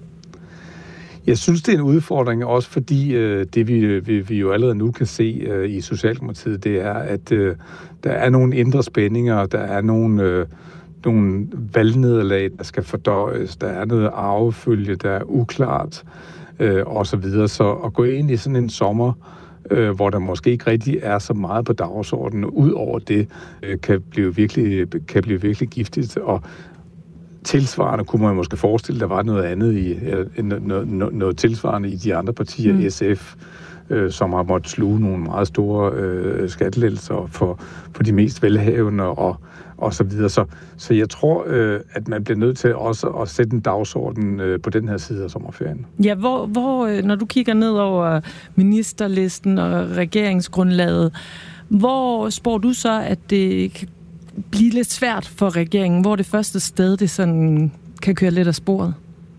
S10: Jeg synes, det er en udfordring, også fordi øh, det, vi, vi, vi jo allerede nu kan se øh, i Socialdemokratiet, det er, at øh, der er nogle indre spændinger, der er nogle, øh, nogle valgnederlag, der skal fordøjes, der er noget arvefølge, der er uklart, øh, og så videre. Så at gå ind i sådan en sommer, øh, hvor der måske ikke rigtig er så meget på dagsordenen, ud over det, øh, kan, blive virkelig, kan blive virkelig giftigt, og tilsvarende kunne man måske forestille, der var noget andet i noget, noget, noget tilsvarende i de andre partier, mm. S F, øh, som har måttet sluge nogle meget store øh, skattelettelser for, for de mest velhavende og, og så videre. Så, så jeg tror, øh, at man bliver nødt til også at sætte en dagsorden øh, på den her side af sommerferien.
S2: Ja, hvor, hvor, når du kigger ned over ministerlisten og regeringsgrundlaget, hvor spår du så, at det kan blive lidt svært for regeringen? Hvor det første sted, det sådan kan køre lidt af sporet?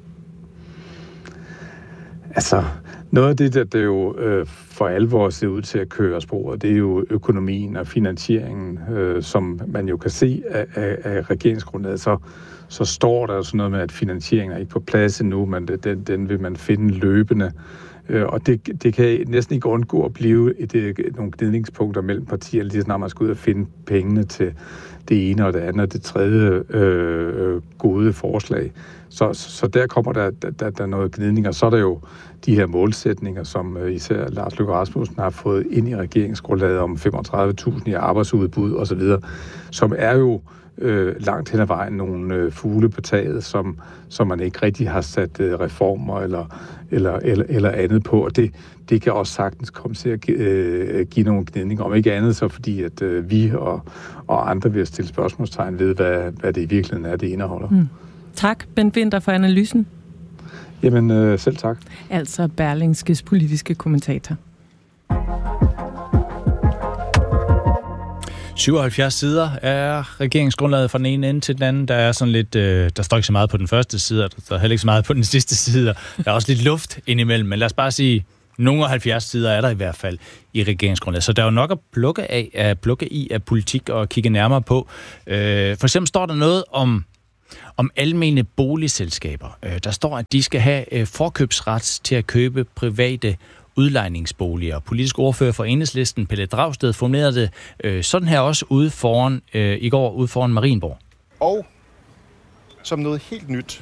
S10: Altså, noget af det, der, der jo øh, for alvor ser ud til at køre af sporet, det er jo økonomien og finansieringen, øh, som man jo kan se af, af, af regeringsgrundlaget. Så, så står der sådan noget med, at finansieringen er ikke på plads endnu, men den, den vil man finde løbende. Og det, det kan næsten ikke undgå at blive et, et, nogle gnidningspunkter mellem partierne, lige snart man skal ud og finde pengene til det ene og det andet og det tredje øh, gode forslag. Så, så der kommer der, der, der noget gnidning, og så er der jo de her målsætninger, som især Lars Løkke Rasmussen har fået ind i regeringsgrundlaget om femogtredive tusind i arbejdsudbud osv., som er jo øh, langt hen ad vejen nogle øh, fugle på taget, som, som man ikke rigtig har sat øh, reformer eller, eller, eller, eller andet på. Og det, det kan også sagtens komme til at øh, give nogle gnidninger, om ikke andet, så fordi at øh, vi og, og andre vil stille spørgsmålstegn ved, hvad, hvad det i virkeligheden er, det indeholder. Mm.
S2: Tak, Bent Winther, for analysen.
S10: Jamen, øh, selv tak.
S2: Altså Berlingskes politiske kommentator.
S1: syvoghalvfjerds sider er regeringsgrundlaget fra den ene ende til den anden. Der er sådan lidt, øh, der står ikke så meget på den første side, og der er heller ikke så meget på den sidste side. Der er også lidt luft indimellem, men lad os bare sige, nogle af halvfjerds sider er der i hvert fald i regeringsgrundlaget. Så der er jo nok at plukke, af, at plukke i af politik og kigge nærmere på. Øh, for eksempel står der noget om om almene boligselskaber. Øh, der står, at de skal have øh, forkøbsret til at købe private udlejningsboliger. Politisk ordfører for Enhedslisten, Pelle Dragsted, formulerede det øh, sådan her også ude foran, øh, i går ude foran Marienborg.
S11: Og som noget helt nyt,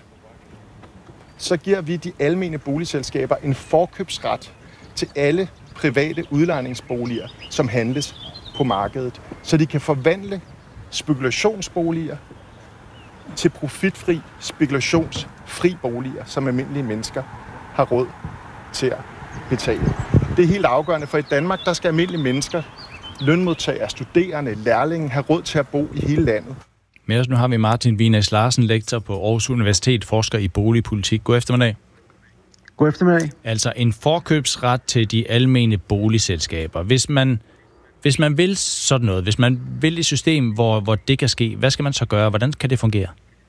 S11: så giver vi de almene boligselskaber en forkøbsret til alle private udlejningsboliger, som handles på markedet, så de kan forvandle spekulationsboliger til profitfri, spekulationsfri boliger, som almindelige mennesker har råd til at betale. Det er helt afgørende, for i Danmark, der skal almindelige mennesker, lønmodtagere, studerende, lærlinge, have råd til at bo i hele landet.
S1: Med os nu har vi Martin Wienæs Larsen, lektor på Aarhus Universitet, forsker i boligpolitik. God eftermiddag.
S12: God eftermiddag.
S1: Altså en forkøbsret til de almene boligselskaber. Hvis man, hvis man vil sådan noget, hvis man vil et system, hvor, hvor det kan ske, hvad skal man så gøre? Hvordan kan det fungere?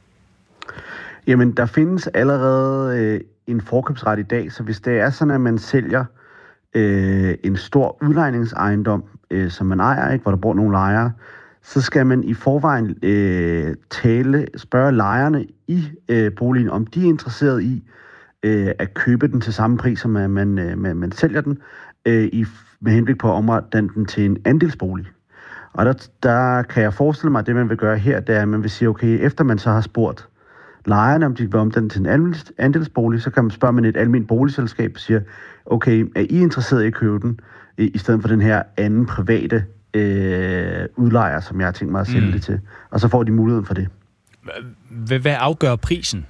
S12: Jamen, der findes allerede øh, en forkøbsret i dag, så hvis det er sådan, at man sælger øh, en stor udlejningsejendom, øh, som man ejer, ikke, hvor der bor nogle lejere, så skal man i forvejen øh, tale, spørge lejerne i øh, boligen, om de er interesseret i øh, at købe den til samme pris, som man, man, man, man sælger den, øh, i, med henblik på at omrette den til en andelsbolig. Og der, der kan jeg forestille mig, at det man vil gøre her, det er, at man vil sige, okay, efter man så har spurgt lejerne, om de vil omdanne til en andelsbolig, så kan man spørge man et almindeligt boligselskab og siger, okay, er I interesseret i at købe den, i stedet for den her anden private øh, udlejer, som jeg har tænkt mig at sælge mm. det til. Og så får de muligheden for det.
S1: Hvad afgør prisen?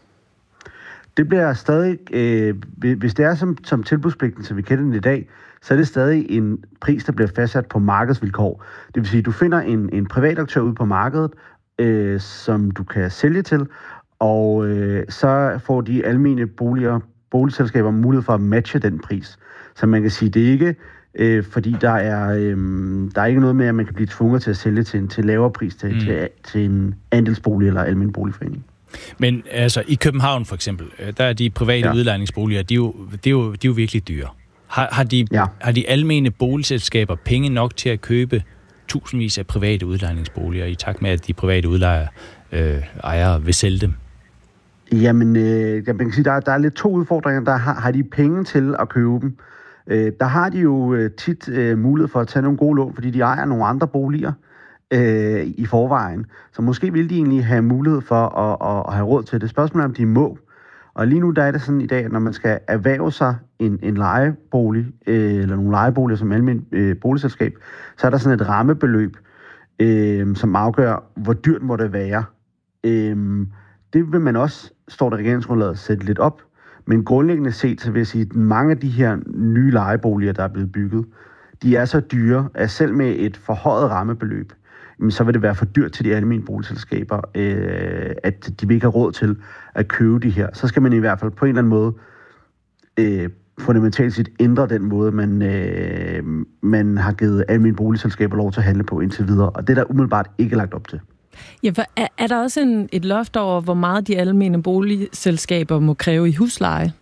S12: Det bliver stadig, øh, hvis det er som, som tilbudspligten, som vi kender den i dag, så er det stadig en pris, der bliver fastsat på markedsvilkår. Det vil sige, at du finder en, en privat aktør ude på markedet, øh, som du kan sælge til, og øh, så får de almene boliger, boligselskaber mulighed for at matche den pris. Så man kan sige, det er ikke, øh, fordi der er, øh, der er ikke noget med, at man kan blive tvunget til at sælge til en til lavere pris til, mm. til, til en andelsbolig eller almen boligforening.
S1: Men altså i København for eksempel, der er de private ja. udlejningsboliger, de er, jo, de, er jo, de er jo virkelig dyre. Har, har, de, ja. har de almene boligselskaber penge nok til at købe tusindvis af private udlejningsboliger, i takt med, at de private udlejere øh, ejere vil sælge dem?
S12: Jamen, øh, man kan sige, der, der er lidt to udfordringer. Der har, har de penge til at købe dem. Øh, der har de jo øh, tit øh, mulighed for at tage nogle gode lån, fordi de ejer nogle andre boliger øh, i forvejen. Så måske vil de egentlig have mulighed for at, at, at have råd til det. Spørgsmålet er, om de må. Og lige nu der er det sådan i dag, at når man skal erhverve sig en, en lejebolig, øh, eller nogle lejeboliger som almen øh, boligselskab, så er der sådan et rammebeløb, øh, som afgør, hvor dyrt må det være. Øh, det vil man også, står der regeringsgrundlaget, sætte lidt op. Men grundlæggende set, så vil jeg sige, at mange af de her nye lejeboliger, der er blevet bygget, de er så dyre, at selv med et forhøjet rammebeløb, så vil det være for dyrt til de almene boligselskaber, øh, at de vil ikke have råd til at købe de her. Så skal man i hvert fald på en eller anden måde øh, fundamentalt set ændre den måde, man, øh, man har givet almene boligselskaber lov til at handle på indtil videre. Og det er der umiddelbart ikke lagt op til.
S2: Ja, for er, er der også en, et loft over, hvor meget de almene boligselskaber må kræve i husleje?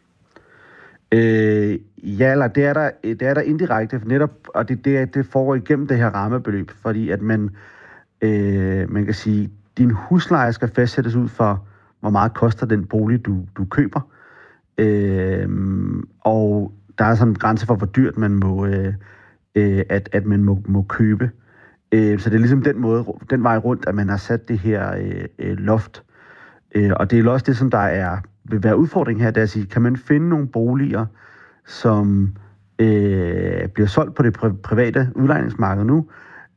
S12: Øh, ja, eller det er der, det er der indirekte, netop, og det, det, det foregår igennem det her rammebeløb, fordi at man, øh, man kan sige, din husleje skal fastsættes ud for, hvor meget koster den bolig, du, du køber. Øh, og der er sådan en grænse for, hvor dyrt man må, øh, at, at man må, må købe. Øh, så det er ligesom den måde, den vej rundt, at man har sat det her øh, loft. Øh, og det er også det, som der er vil være udfordring her, det er at sige, kan man finde nogle boliger, som øh, bliver solgt på det pri- private udlejningsmarked nu,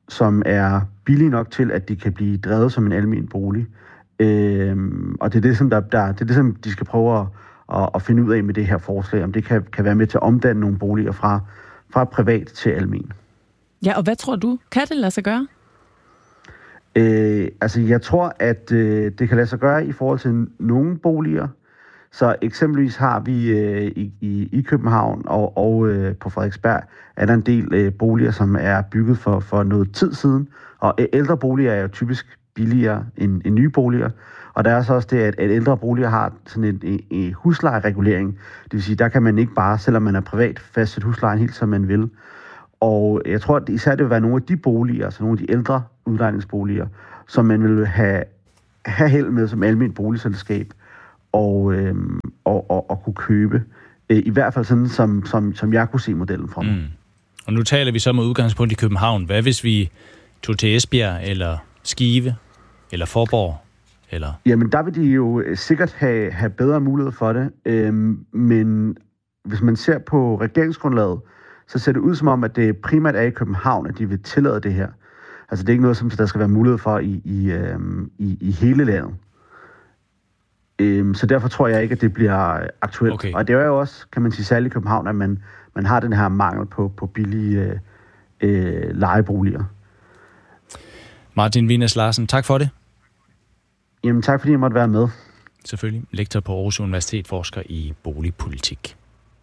S12: som er billige nok til, at de kan blive drevet som en almen bolig. Øhm, og det er det, som, der, der, det er det, som de skal prøve at, at, at finde ud af med det her forslag, om det kan, kan være med til at omdanne nogle boliger fra, fra privat til almen.
S2: Ja, og hvad tror du? Kan det lade sig gøre?
S12: Øh, altså, jeg tror, at øh, det kan lade sig gøre i forhold til nogle boliger. Så eksempelvis har vi øh, i, i, i København og, og øh, på Frederiksberg, er der en del øh, boliger, som er bygget for, for noget tid siden. Og øh, ældre boliger er jo typisk billigere end, end nye boliger. Og der er så også det, at, at ældre boliger har sådan en, en, en huslejeregulering. Det vil sige, der kan man ikke bare, selvom man er privat, fastsætte huslejen helt som man vil. Og jeg tror, at især det vil være nogle af de boliger, altså nogle af de ældre udlejningsboliger, som man vil have, have held med som almindeligt boligselskab og, øhm, og, og, og kunne købe. I hvert fald sådan, som, som, som jeg kunne se modellen fra mig. Mm.
S1: Og nu taler vi så med udgangspunkt i København. Hvad hvis vi tog til Esbjerg, eller Skive, eller Forborg? Eller?
S12: Jamen, der vil de jo sikkert have, have bedre mulighed for det. Øhm, men hvis man ser på regeringsgrundlaget, så ser det ud som om, at det primært er i København, at de vil tillade det her. Altså, det er ikke noget, som der skal være mulighed for i, i, øhm, i, i hele landet. Øhm, så derfor tror jeg ikke, at det bliver aktuelt. Okay. Og det er jo også, kan man sige, særligt i København, at man, man har den her mangel på, på billige øh, øh, lejeboliger.
S1: Martin Wienæs Larsen, tak for det.
S12: Jamen, tak fordi jeg måtte være med.
S1: Selvfølgelig. Lektor på Aarhus Universitet, forsker i boligpolitik.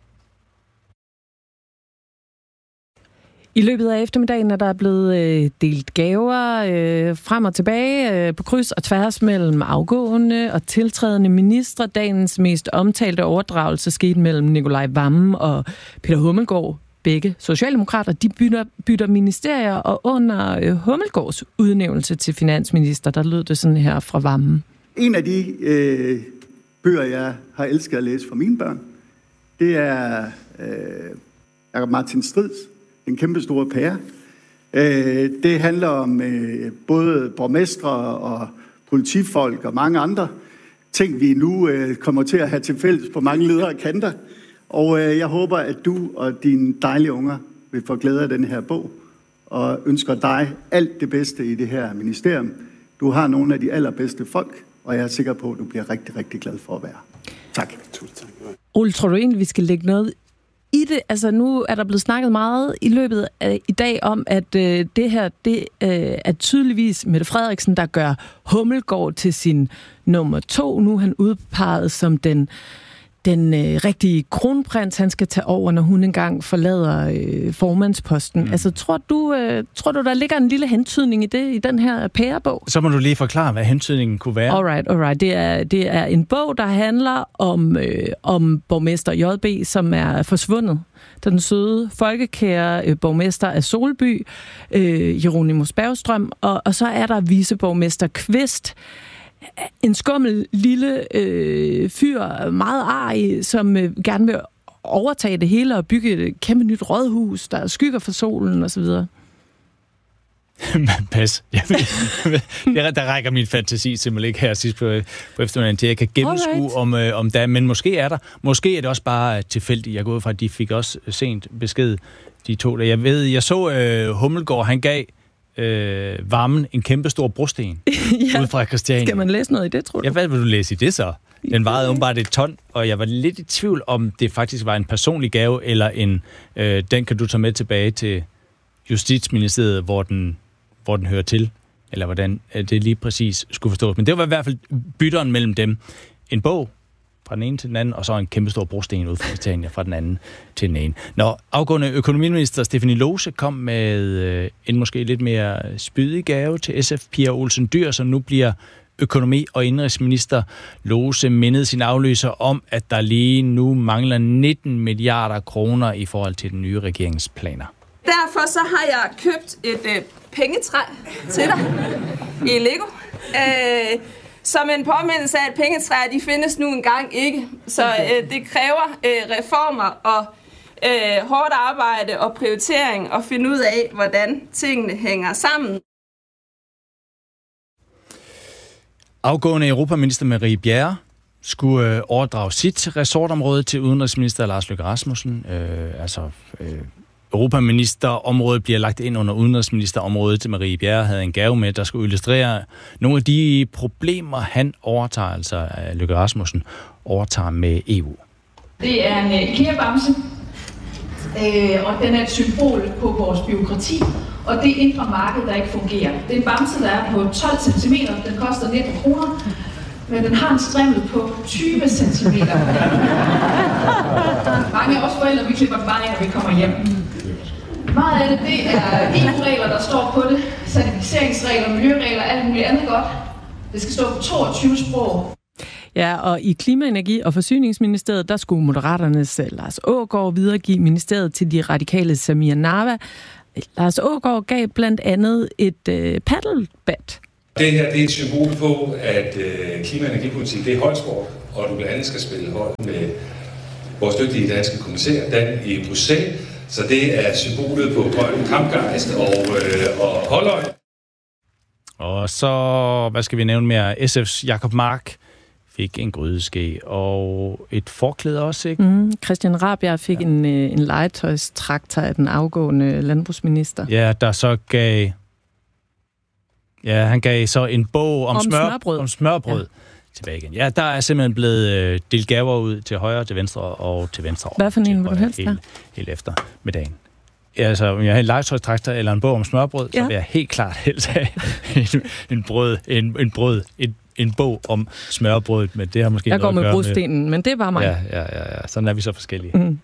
S2: I løbet af eftermiddagen er der blevet øh, delt gaver øh, frem og tilbage øh, på kryds og tværs mellem afgående og tiltrædende ministre. Dagens mest omtalte overdragelse skete mellem Nicolai Wammen og Peter Hummelgaard. Begge socialdemokrater, de bytter, bytter ministerier, og under øh, Hummelgaards udnævnelse til finansminister, der lød det sådan her fra Wammen.
S5: En af de øh, bøger, jeg har elsket at læse for mine børn, det er øh, Martin Strids, En kæmpe store pære. Øh, det handler om øh, både borgmestre og politifolk og mange andre ting, vi nu øh, kommer til at have til fælles på mange ledere kanter. Og øh, jeg håber, at du og dine dejlige unger vil få glæde af den her bog, og ønsker dig alt det bedste i det her ministerium. Du har nogle af de allerbedste folk, og jeg er sikker på, at du bliver rigtig, rigtig glad for at være. Tak.
S2: Ole, tror du egentlig, vi skal lægge noget i det? Altså, nu er der blevet snakket meget i løbet af i dag om, at øh, det her, det øh, er tydeligvis Mette Frederiksen, der gør Hummelgaard til sin nummer to. Nu er han udpeget som den den øh, rigtige kronprins, han skal tage over, når hun engang forlader øh, formandsposten. Mm. Altså, tror du, øh, tror du, der ligger en lille hentydning i det, i den her pærebog?
S1: Så må du lige forklare, hvad hentydningen kunne være.
S2: Alright, alright. Det er, det er en bog, der handler om, øh, om borgmester J B, som er forsvundet. Den søde, folkekære øh, borgmester af Solby, øh, Jeronimus Bergstrøm, og, og så er der viceborgmester Kvist, en skummel lille øh, fyr, meget arg, som øh, gerne vil overtage det hele og bygge et kæmpe nyt rådhus, der skygger for solen osv.
S1: Pas. Der, der rækker min fantasi simpelthen ikke her sidst på, på eftermiddagen til, jeg kan gennemskue om, øh, om der, men måske er der. Måske er det også bare tilfældigt. Jeg går ud fra, at de fik også sent besked, de to der. Jeg ved, jeg så øh, Hummelgaard, han gav Øh, Wammen en kæmpe stor brosten ja. Ud fra Christiania.
S2: Skal man læse noget i det, tror du?
S1: Ja, hvad vil du læse i det så? Den vejede åbenbart et ton, og jeg var lidt i tvivl om, det faktisk var en personlig gave, eller en, øh, den kan du tage med tilbage til Justitsministeriet, hvor den, hvor den hører til, eller hvordan det lige præcis skulle forstås. Men det var i hvert fald bytteren mellem dem. En bog fra den ene til den anden, og så en kæmpe stor brosten ud fra Christiania fra den anden til den ene. Når afgående økonomiminister Stephanie Lose kom med øh, en måske lidt mere spydig gave til S F Pia Olsen Dyhr, som nu bliver økonomi- og indenrigsminister. Lose mindede sin afløser om, at der lige nu mangler nitten milliarder kroner i forhold til den nye regeringsplaner.
S13: Derfor så har jeg købt et øh, pengetræ til dig i Lego. Øh, Som en påmindelse af, at pengetræer, de findes nu engang ikke. Så øh, det kræver øh, reformer og øh, hårdt arbejde og prioritering og finde ud af, hvordan tingene hænger sammen.
S1: Afgående europaminister Marie Bjerre skulle øh, overdrage sit resortområde til udenrigsminister Lars Løkke Rasmussen. Øh, altså, øh, Europaministerområdet bliver lagt ind under udenrigsministerområdet. Marie Bjerre havde en gave med, der skulle illustrere nogle af de problemer, han overtager, altså Løkke Rasmussen overtager med E U.
S14: Det er en IKEA-bamse, øh, og den er et symbol på vores bureaukrati, og det indre marked, der ikke fungerer. Det er en bamse, der er på tolv centimeter, den koster nitten kroner, men den har en strimmel på tyve centimeter. Mange af os forældre, vi klipper den bare ind, når vi kommer hjem. Meget af det, det er E U-regler, der står på det, certificeringsregler, miljøregler, alt muligt andet godt. Det skal stå på toogtyve sprog.
S2: Ja, og i Klima-, Energi- og Forsyningsministeriet, der skulle Moderaternes Lars Aagaard videregive ministeriet til de radikale Samir Nawa. Lars Aagaard gav blandt andet et øh, paddelbat.
S15: Det her det er et symbol på, at øh, klima- og energipolitik det er holdsport, og du blandt andet skal spille hold med vores dygtige danske kommissær, Dan i Bruxelles. Så det er symbolet på grøn kampgejst og, øh, og holdøj.
S1: Og så, hvad skal vi nævne mere? S F's Jacob Mark fik en grydeske og et forklæde også, ikke?
S2: Mm, Christian Rabjerg fik ja. en, en legetøjstraktor af den afgående landbrugsminister.
S1: Ja, der så gav... Ja, han gav så en bog om,
S2: om
S1: smør,
S2: smørbrød,
S1: om smørbrød ja. tilbage igen. Ja, der er simpelthen blevet øh, delt gaver ud til højre, til venstre og til venstre.
S2: Hvad for en vil du helst have?
S1: Helt efter middagen. Altså, om jeg har en legetøjstraktor eller en bog om smørbrød, ja. så vil jeg helt klart helst have en, en brød, en, en brød, en, en bog om smørbrødet, men det har måske
S2: jeg
S1: noget at gøre med...
S2: Jeg går med brudstenen, men det er bare mig.
S1: Ja, ja, ja, ja. Sådan er vi så forskellige. Mm.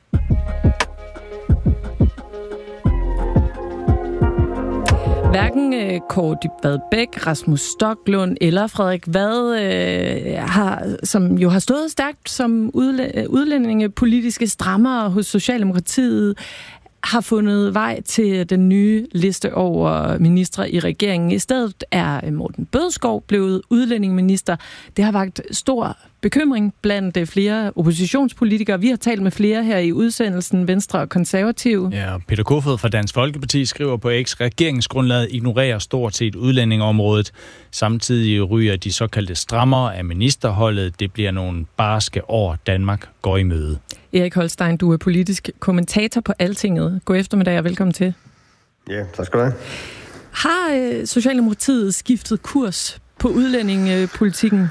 S2: Hverken øh, Kåre Dybvad Bæk, Rasmus Stoklund eller Frederik Vad, øh, har, som jo har stået stærkt som udlæ- udlændingepolitiske strammere hos Socialdemokratiet, har fundet vej til den nye liste over ministre i regeringen. I stedet er Morten Bødskov blevet udlændingeminister. Det har vakt stor bekymring blandt flere oppositionspolitikere. Vi har talt med flere her i udsendelsen, Venstre og Konservative.
S1: Ja, Peter Kofod fra Dansk Folkeparti skriver på X, regeringsgrundlaget ignorerer stort set udlændingeområdet. Samtidig ryger de såkaldte strammere af ministerholdet. Det bliver nogle barske år, Danmark går i møde.
S2: Erik Holstein, du er politisk kommentator på Altinget. God eftermiddag og velkommen til.
S16: Ja, tak skal du have.
S2: Har Socialdemokratiet skiftet kurs på udlændingepolitikken?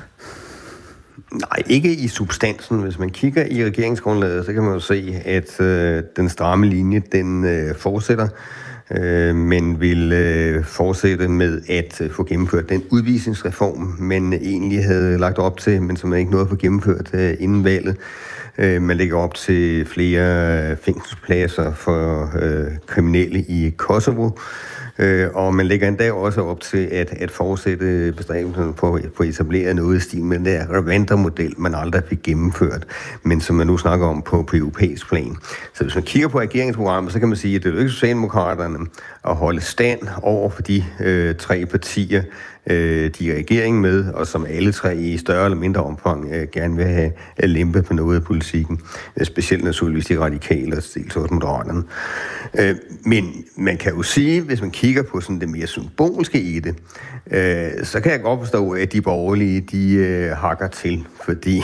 S16: Nej, ikke i substansen. Hvis man kigger i regeringsgrundlaget, så kan man jo se, at øh, den stramme linje, den øh, fortsætter, øh, men vil øh, fortsætte med at øh, få gennemført den udvisningsreform, man egentlig havde lagt op til, men som man ikke nåede at få gennemført øh, inden valget. Øh, man lægger op til flere fængselspladser for øh, kriminelle i Kosovo, Øh, og man lægger endda også op til at, at fortsætte bestræbelserne på, på at etablere noget i stil med den der Rwanda-model, man aldrig fik gennemført, men som man nu snakker om på, på europæisk plan. Så hvis man kigger på regeringsprogrammet, så kan man sige, at det er jo ikke Socialdemokraterne at holde stand over for de øh, tre partier, øh, de er regeringen med, og som alle tre i større eller mindre omfang øh, gerne vil have lempe på noget af politikken. Specielt naturligvis de radikale og dels hos Moderaterne. Øh, men man kan jo sige, hvis man kigger på sådan det mere symbolske i det, øh, så kan jeg godt forstå, at de borgerlige, de øh, hakker til, fordi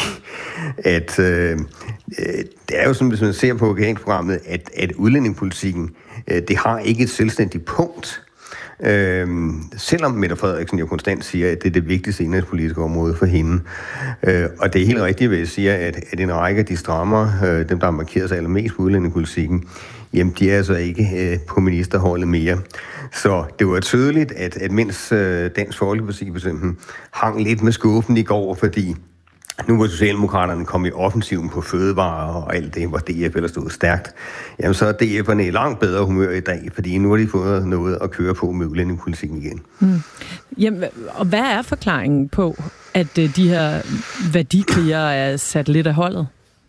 S16: at øh, det er jo sådan, hvis man ser på regeringsprogrammet, at, at udlændingepolitikken, øh, det har ikke et selvstændigt punkt. Øhm, selvom Mette Frederiksen jo konstant siger, at det er det vigtigste indrigspolitiske område for hende. Øh, og det er helt rigtigt, hvad jeg siger, at, at en række af de strammer, øh, dem der har markeret sig allermest på udlændingepolitikken, jamen de er altså ikke øh, på ministerholdet mere. Så det var tydeligt, at, at mens øh, Dansk Folkeparti for eksempel hang lidt med skuffen i går, fordi nu hvor Socialdemokraterne kom i offensiven på fødevarer og alt det, hvor D F ellers stod stærkt, jamen så er D F'erne i langt bedre humør i dag, fordi nu har de fået noget at køre på med udlændingepolitikken igen.
S2: Hmm. Jamen, og hvad er forklaringen på, at de her værdikrigere er sat lidt af holdet?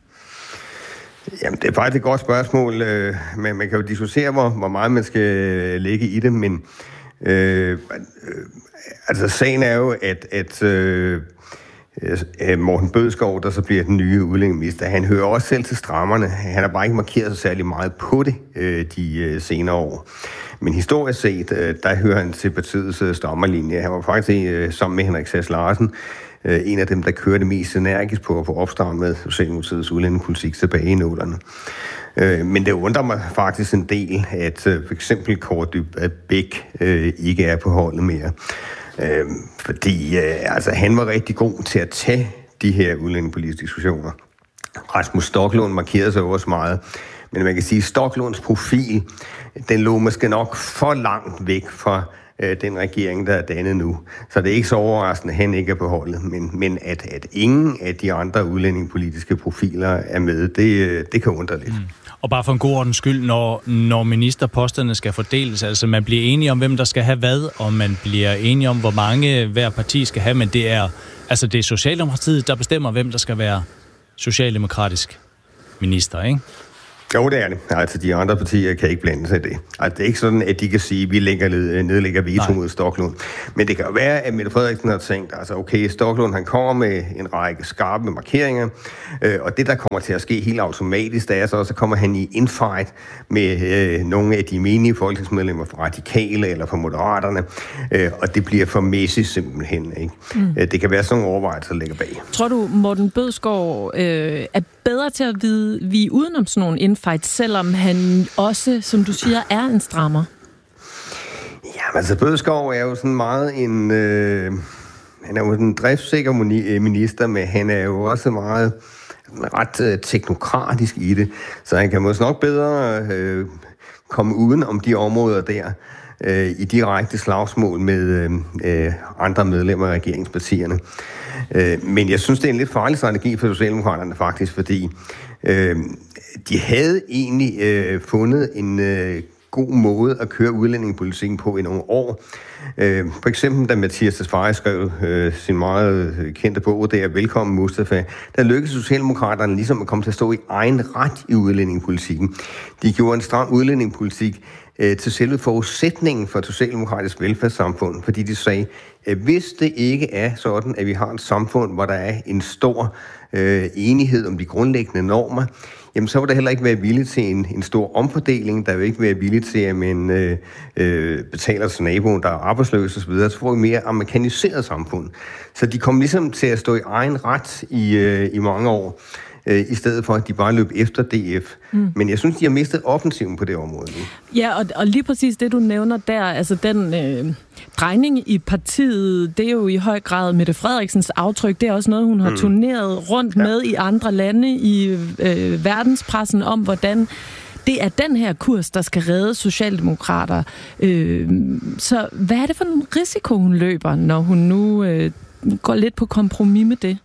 S16: Jamen, det er faktisk et godt spørgsmål, men man kan jo diskutere, hvor, hvor meget man skal lægge i det, men øh, altså sagen er jo, at, at øh, Morten Bødskov, der så bliver den nye udlændingeminister, han hører også selv til strammerne. Han har bare ikke markeret sig særlig meget på det øh, de øh, senere år. Men historisk set, øh, der hører han til partiets øh, strammerlinje. Han var faktisk øh, sammen med Henrik Sass Larsen øh, en af dem, der kørte mest energisk på at få opstrammet med Socialdemokratiets udlændingepolitik tilbage i nullerne. Øh, men det undrer mig faktisk en del, at øh, for eksempel Kaare Dybvad Bek øh, ikke er på holdet mere. Øh, fordi øh, altså, han var rigtig god til at tage de her udlændingepolitiske diskussioner. Rasmus Stoklund markerede sig også meget. Men man kan sige, at Stoklunds profil, den lå måske nok for langt væk fra øh, den regering, der er dannet nu. Så det er ikke så overraskende, at han ikke er på holdet. Men, men at, at ingen af de andre udlændingepolitiske profiler er med, det, det kan undre lidt. Mm.
S1: Og bare for en god ordens skyld, når, når ministerposterne skal fordeles, altså man bliver enige om, hvem der skal have hvad, og man bliver enige om, hvor mange hver parti skal have, men det er, altså det er Socialdemokratiet, der bestemmer, hvem der skal være socialdemokratisk minister, ikke?
S16: Jo, det er det. Altså, de andre partier kan ikke blande sig i det. Altså, det er ikke sådan, at de kan sige, at vi lægger, nedlægger veto mod Stoklund. Men det kan jo være, at Mette Frederiksen har tænkt, altså okay, Stoklund han kommer med en række skarpe markeringer, øh, og det, der kommer til at ske helt automatisk, det er så, så kommer han i infight med øh, nogle af de menige folketingsmedlemmer fra Radikale eller fra Moderaterne, øh, og det bliver for mæssigt simpelthen, ikke? Mm. Øh, det kan være sådan nogle overvejelser, der ligger bag.
S2: Tror du, Morten Bødskov øh, er bedre til at vide, vi er udenom sådan nogle infight, selvom han også, som du siger, er en strammer?
S16: Jamen altså, Bødskov er jo sådan meget en... Øh, han er jo en driftssikker minister, men han er jo også meget ret øh, teknokratisk i det. Så han kan måske nok bedre øh, komme uden om de områder der, øh, i direkte slagsmål med øh, andre medlemmer af regeringspartierne. Øh, men jeg synes, det er en lidt farlig strategi for Socialdemokraterne faktisk, fordi øh, de havde egentlig øh, fundet en øh, god måde at køre udlændingepolitikken på i nogle år. Øh, for eksempel, da Mathias Tesfaye skrev øh, sin meget kendte bog, det er Velkommen Mustafa, der lykkedes Socialdemokraterne ligesom at komme til at stå i egen ret i udlændingepolitikken. De gjorde en stram udlændingepolitik øh, til selve forudsætningen for et socialdemokratisk velfærdssamfund, fordi de sagde, at hvis det ikke er sådan, at vi har et samfund, hvor der er en stor øh, enighed om de grundlæggende normer, jamen så vil der heller ikke være villig til en, en stor omfordeling. Der vil ikke være villig til, at man øh, øh, betaler til naboen, der er arbejdsløs osv. Så får vi mere amerikaniseret samfund. Så de kom ligesom til at stå i egen ret i, øh, i mange år, øh, i stedet for, at de bare løb efter D F. Mm. Men jeg synes, de har mistet offensiven på det område nu.
S2: Ja, og, og lige præcis det, du nævner der, altså den øh, drejning i partiet, det er jo i høj grad Mette Frederiksens aftryk. Det er også noget, hun har mm. turneret rundt ja. med i andre lande i øh, verdenspressen om, hvordan det er den her kurs, der skal redde socialdemokrater. Øh, så hvad er det for en risiko, hun løber, når hun nu øh, går lidt på kompromis med det?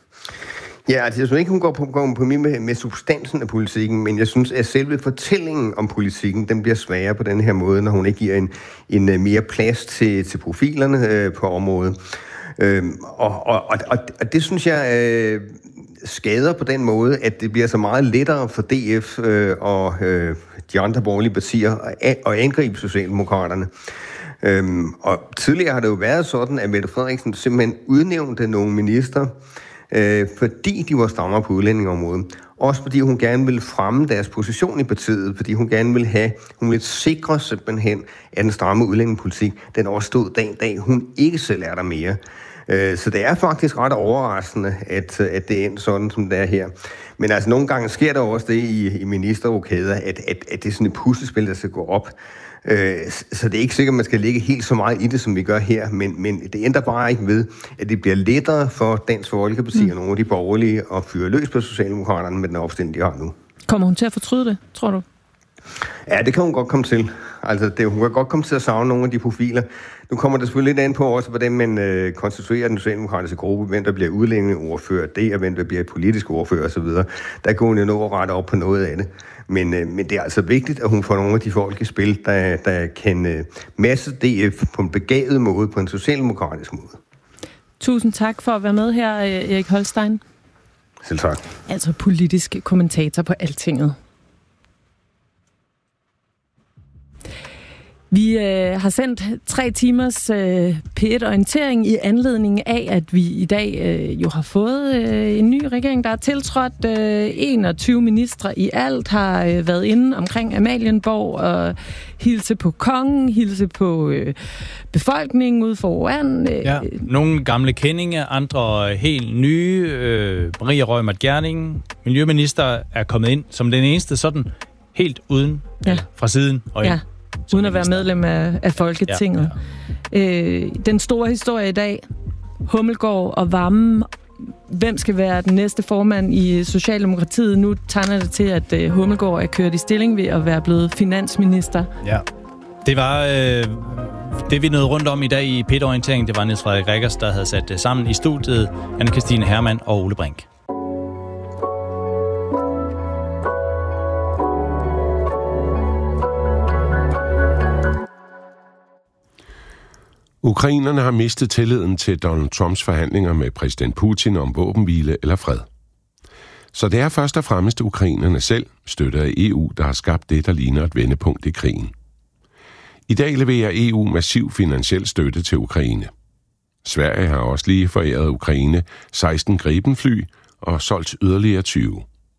S16: Ja, altså jeg synes ikke, hun går på kompromis med, med substansen af politikken, men jeg synes, at selve fortællingen om politikken, den bliver sværere på den her måde, når hun ikke giver en, en mere plads til, til profilerne øh, på området. Øhm, og, og, og, og det synes jeg øh, skader på den måde, at det bliver så meget lettere for D F øh, og øh, de andre borgerlige partier at, at angribe Socialdemokraterne. Øhm, og tidligere har det jo været sådan, at Mette Frederiksen simpelthen udnævnte nogle minister, Øh, fordi de var strammer på udlændingeområdet. Også fordi hun gerne ville fremme deres position i partiet, fordi hun gerne ville have, hun ville sikre simpelthen, at den stramme udlændingepolitik, den overstod den dag, hun ikke selv er der mere. Øh, så det er faktisk ret overraskende, at, at det er endt sådan, som det er her. Men altså, nogle gange sker der også det i, i ministerrokader, at, at, at det er sådan et puslespil, der skal gå op. Så det er ikke sikkert, at man skal lægge helt så meget i det, som vi gør her, men, men det ændrer bare ikke ved, at det bliver lettere for Dansk Folkeparti mm. og nogle af de borgerlige at fyre løs på Socialdemokraterne med den opstilling, de har nu.
S2: Kommer hun til at fortryde det, tror du?
S16: Ja, det kan hun godt komme til. Altså, det, hun kan godt komme til at savne nogle af de profiler. Nu kommer det selvfølgelig lidt an på også, hvordan man øh, konstituerer den socialdemokratiske gruppe, hvem der bliver udlændingeordfører, det og hvem der bliver politisk ordfører osv. Der går hun jo nå at rette op på noget af det. Men, øh, men det er altså vigtigt, at hun får nogle af de folk i spil, der, der kan øh, masse D F på en begavet måde, på en socialdemokratisk måde.
S2: Tusind tak for at være med her, Erik Holstein.
S16: Selv tak.
S2: Altså politisk kommentator på Altinget. Vi øh, har sendt tre timers øh, P et-orientering i anledning af, at vi i dag øh, jo har fået øh, en ny regering, der er tiltrådt. Øh, enogtyve ministre i alt har øh, været inde omkring Amalienborg og hilse på kongen, hilse på øh, befolkningen ude foran. Øh,
S1: ja, nogle gamle kendinge, andre helt nye. Øh, Maria Reumert Gjerding, miljøminister, er kommet ind som den eneste sådan helt uden ja. fra siden og ind.
S2: Ja. Uden at være medlem af, af Folketinget. Ja, ja. Øh, den store historie i dag, Hummelgaard og Wammen. Hvem skal være den næste formand i Socialdemokratiet? Nu tegner det til, at uh, Hummelgaard er kørt i stilling ved at være blevet finansminister.
S1: Ja, det var øh, det, vi nåede rundt om i dag i P et-orienteringen. Det var Niels Frederik Rikkers, der havde sat det sammen i studiet. Anne-Kristine Hermann og Ole Brink.
S17: Ukrainerne har mistet tilliden til Donald Trumps forhandlinger med præsident Putin om våbenhvile eller fred. Så det er først og fremmest ukrainerne selv, støttet af E U, der har skabt det, der ligner et vendepunkt i krigen. I dag leverer E U massiv finansiel støtte til Ukraine. Sverige har også lige foræret Ukraine seksten Gripen-fly og solgt yderligere tyve.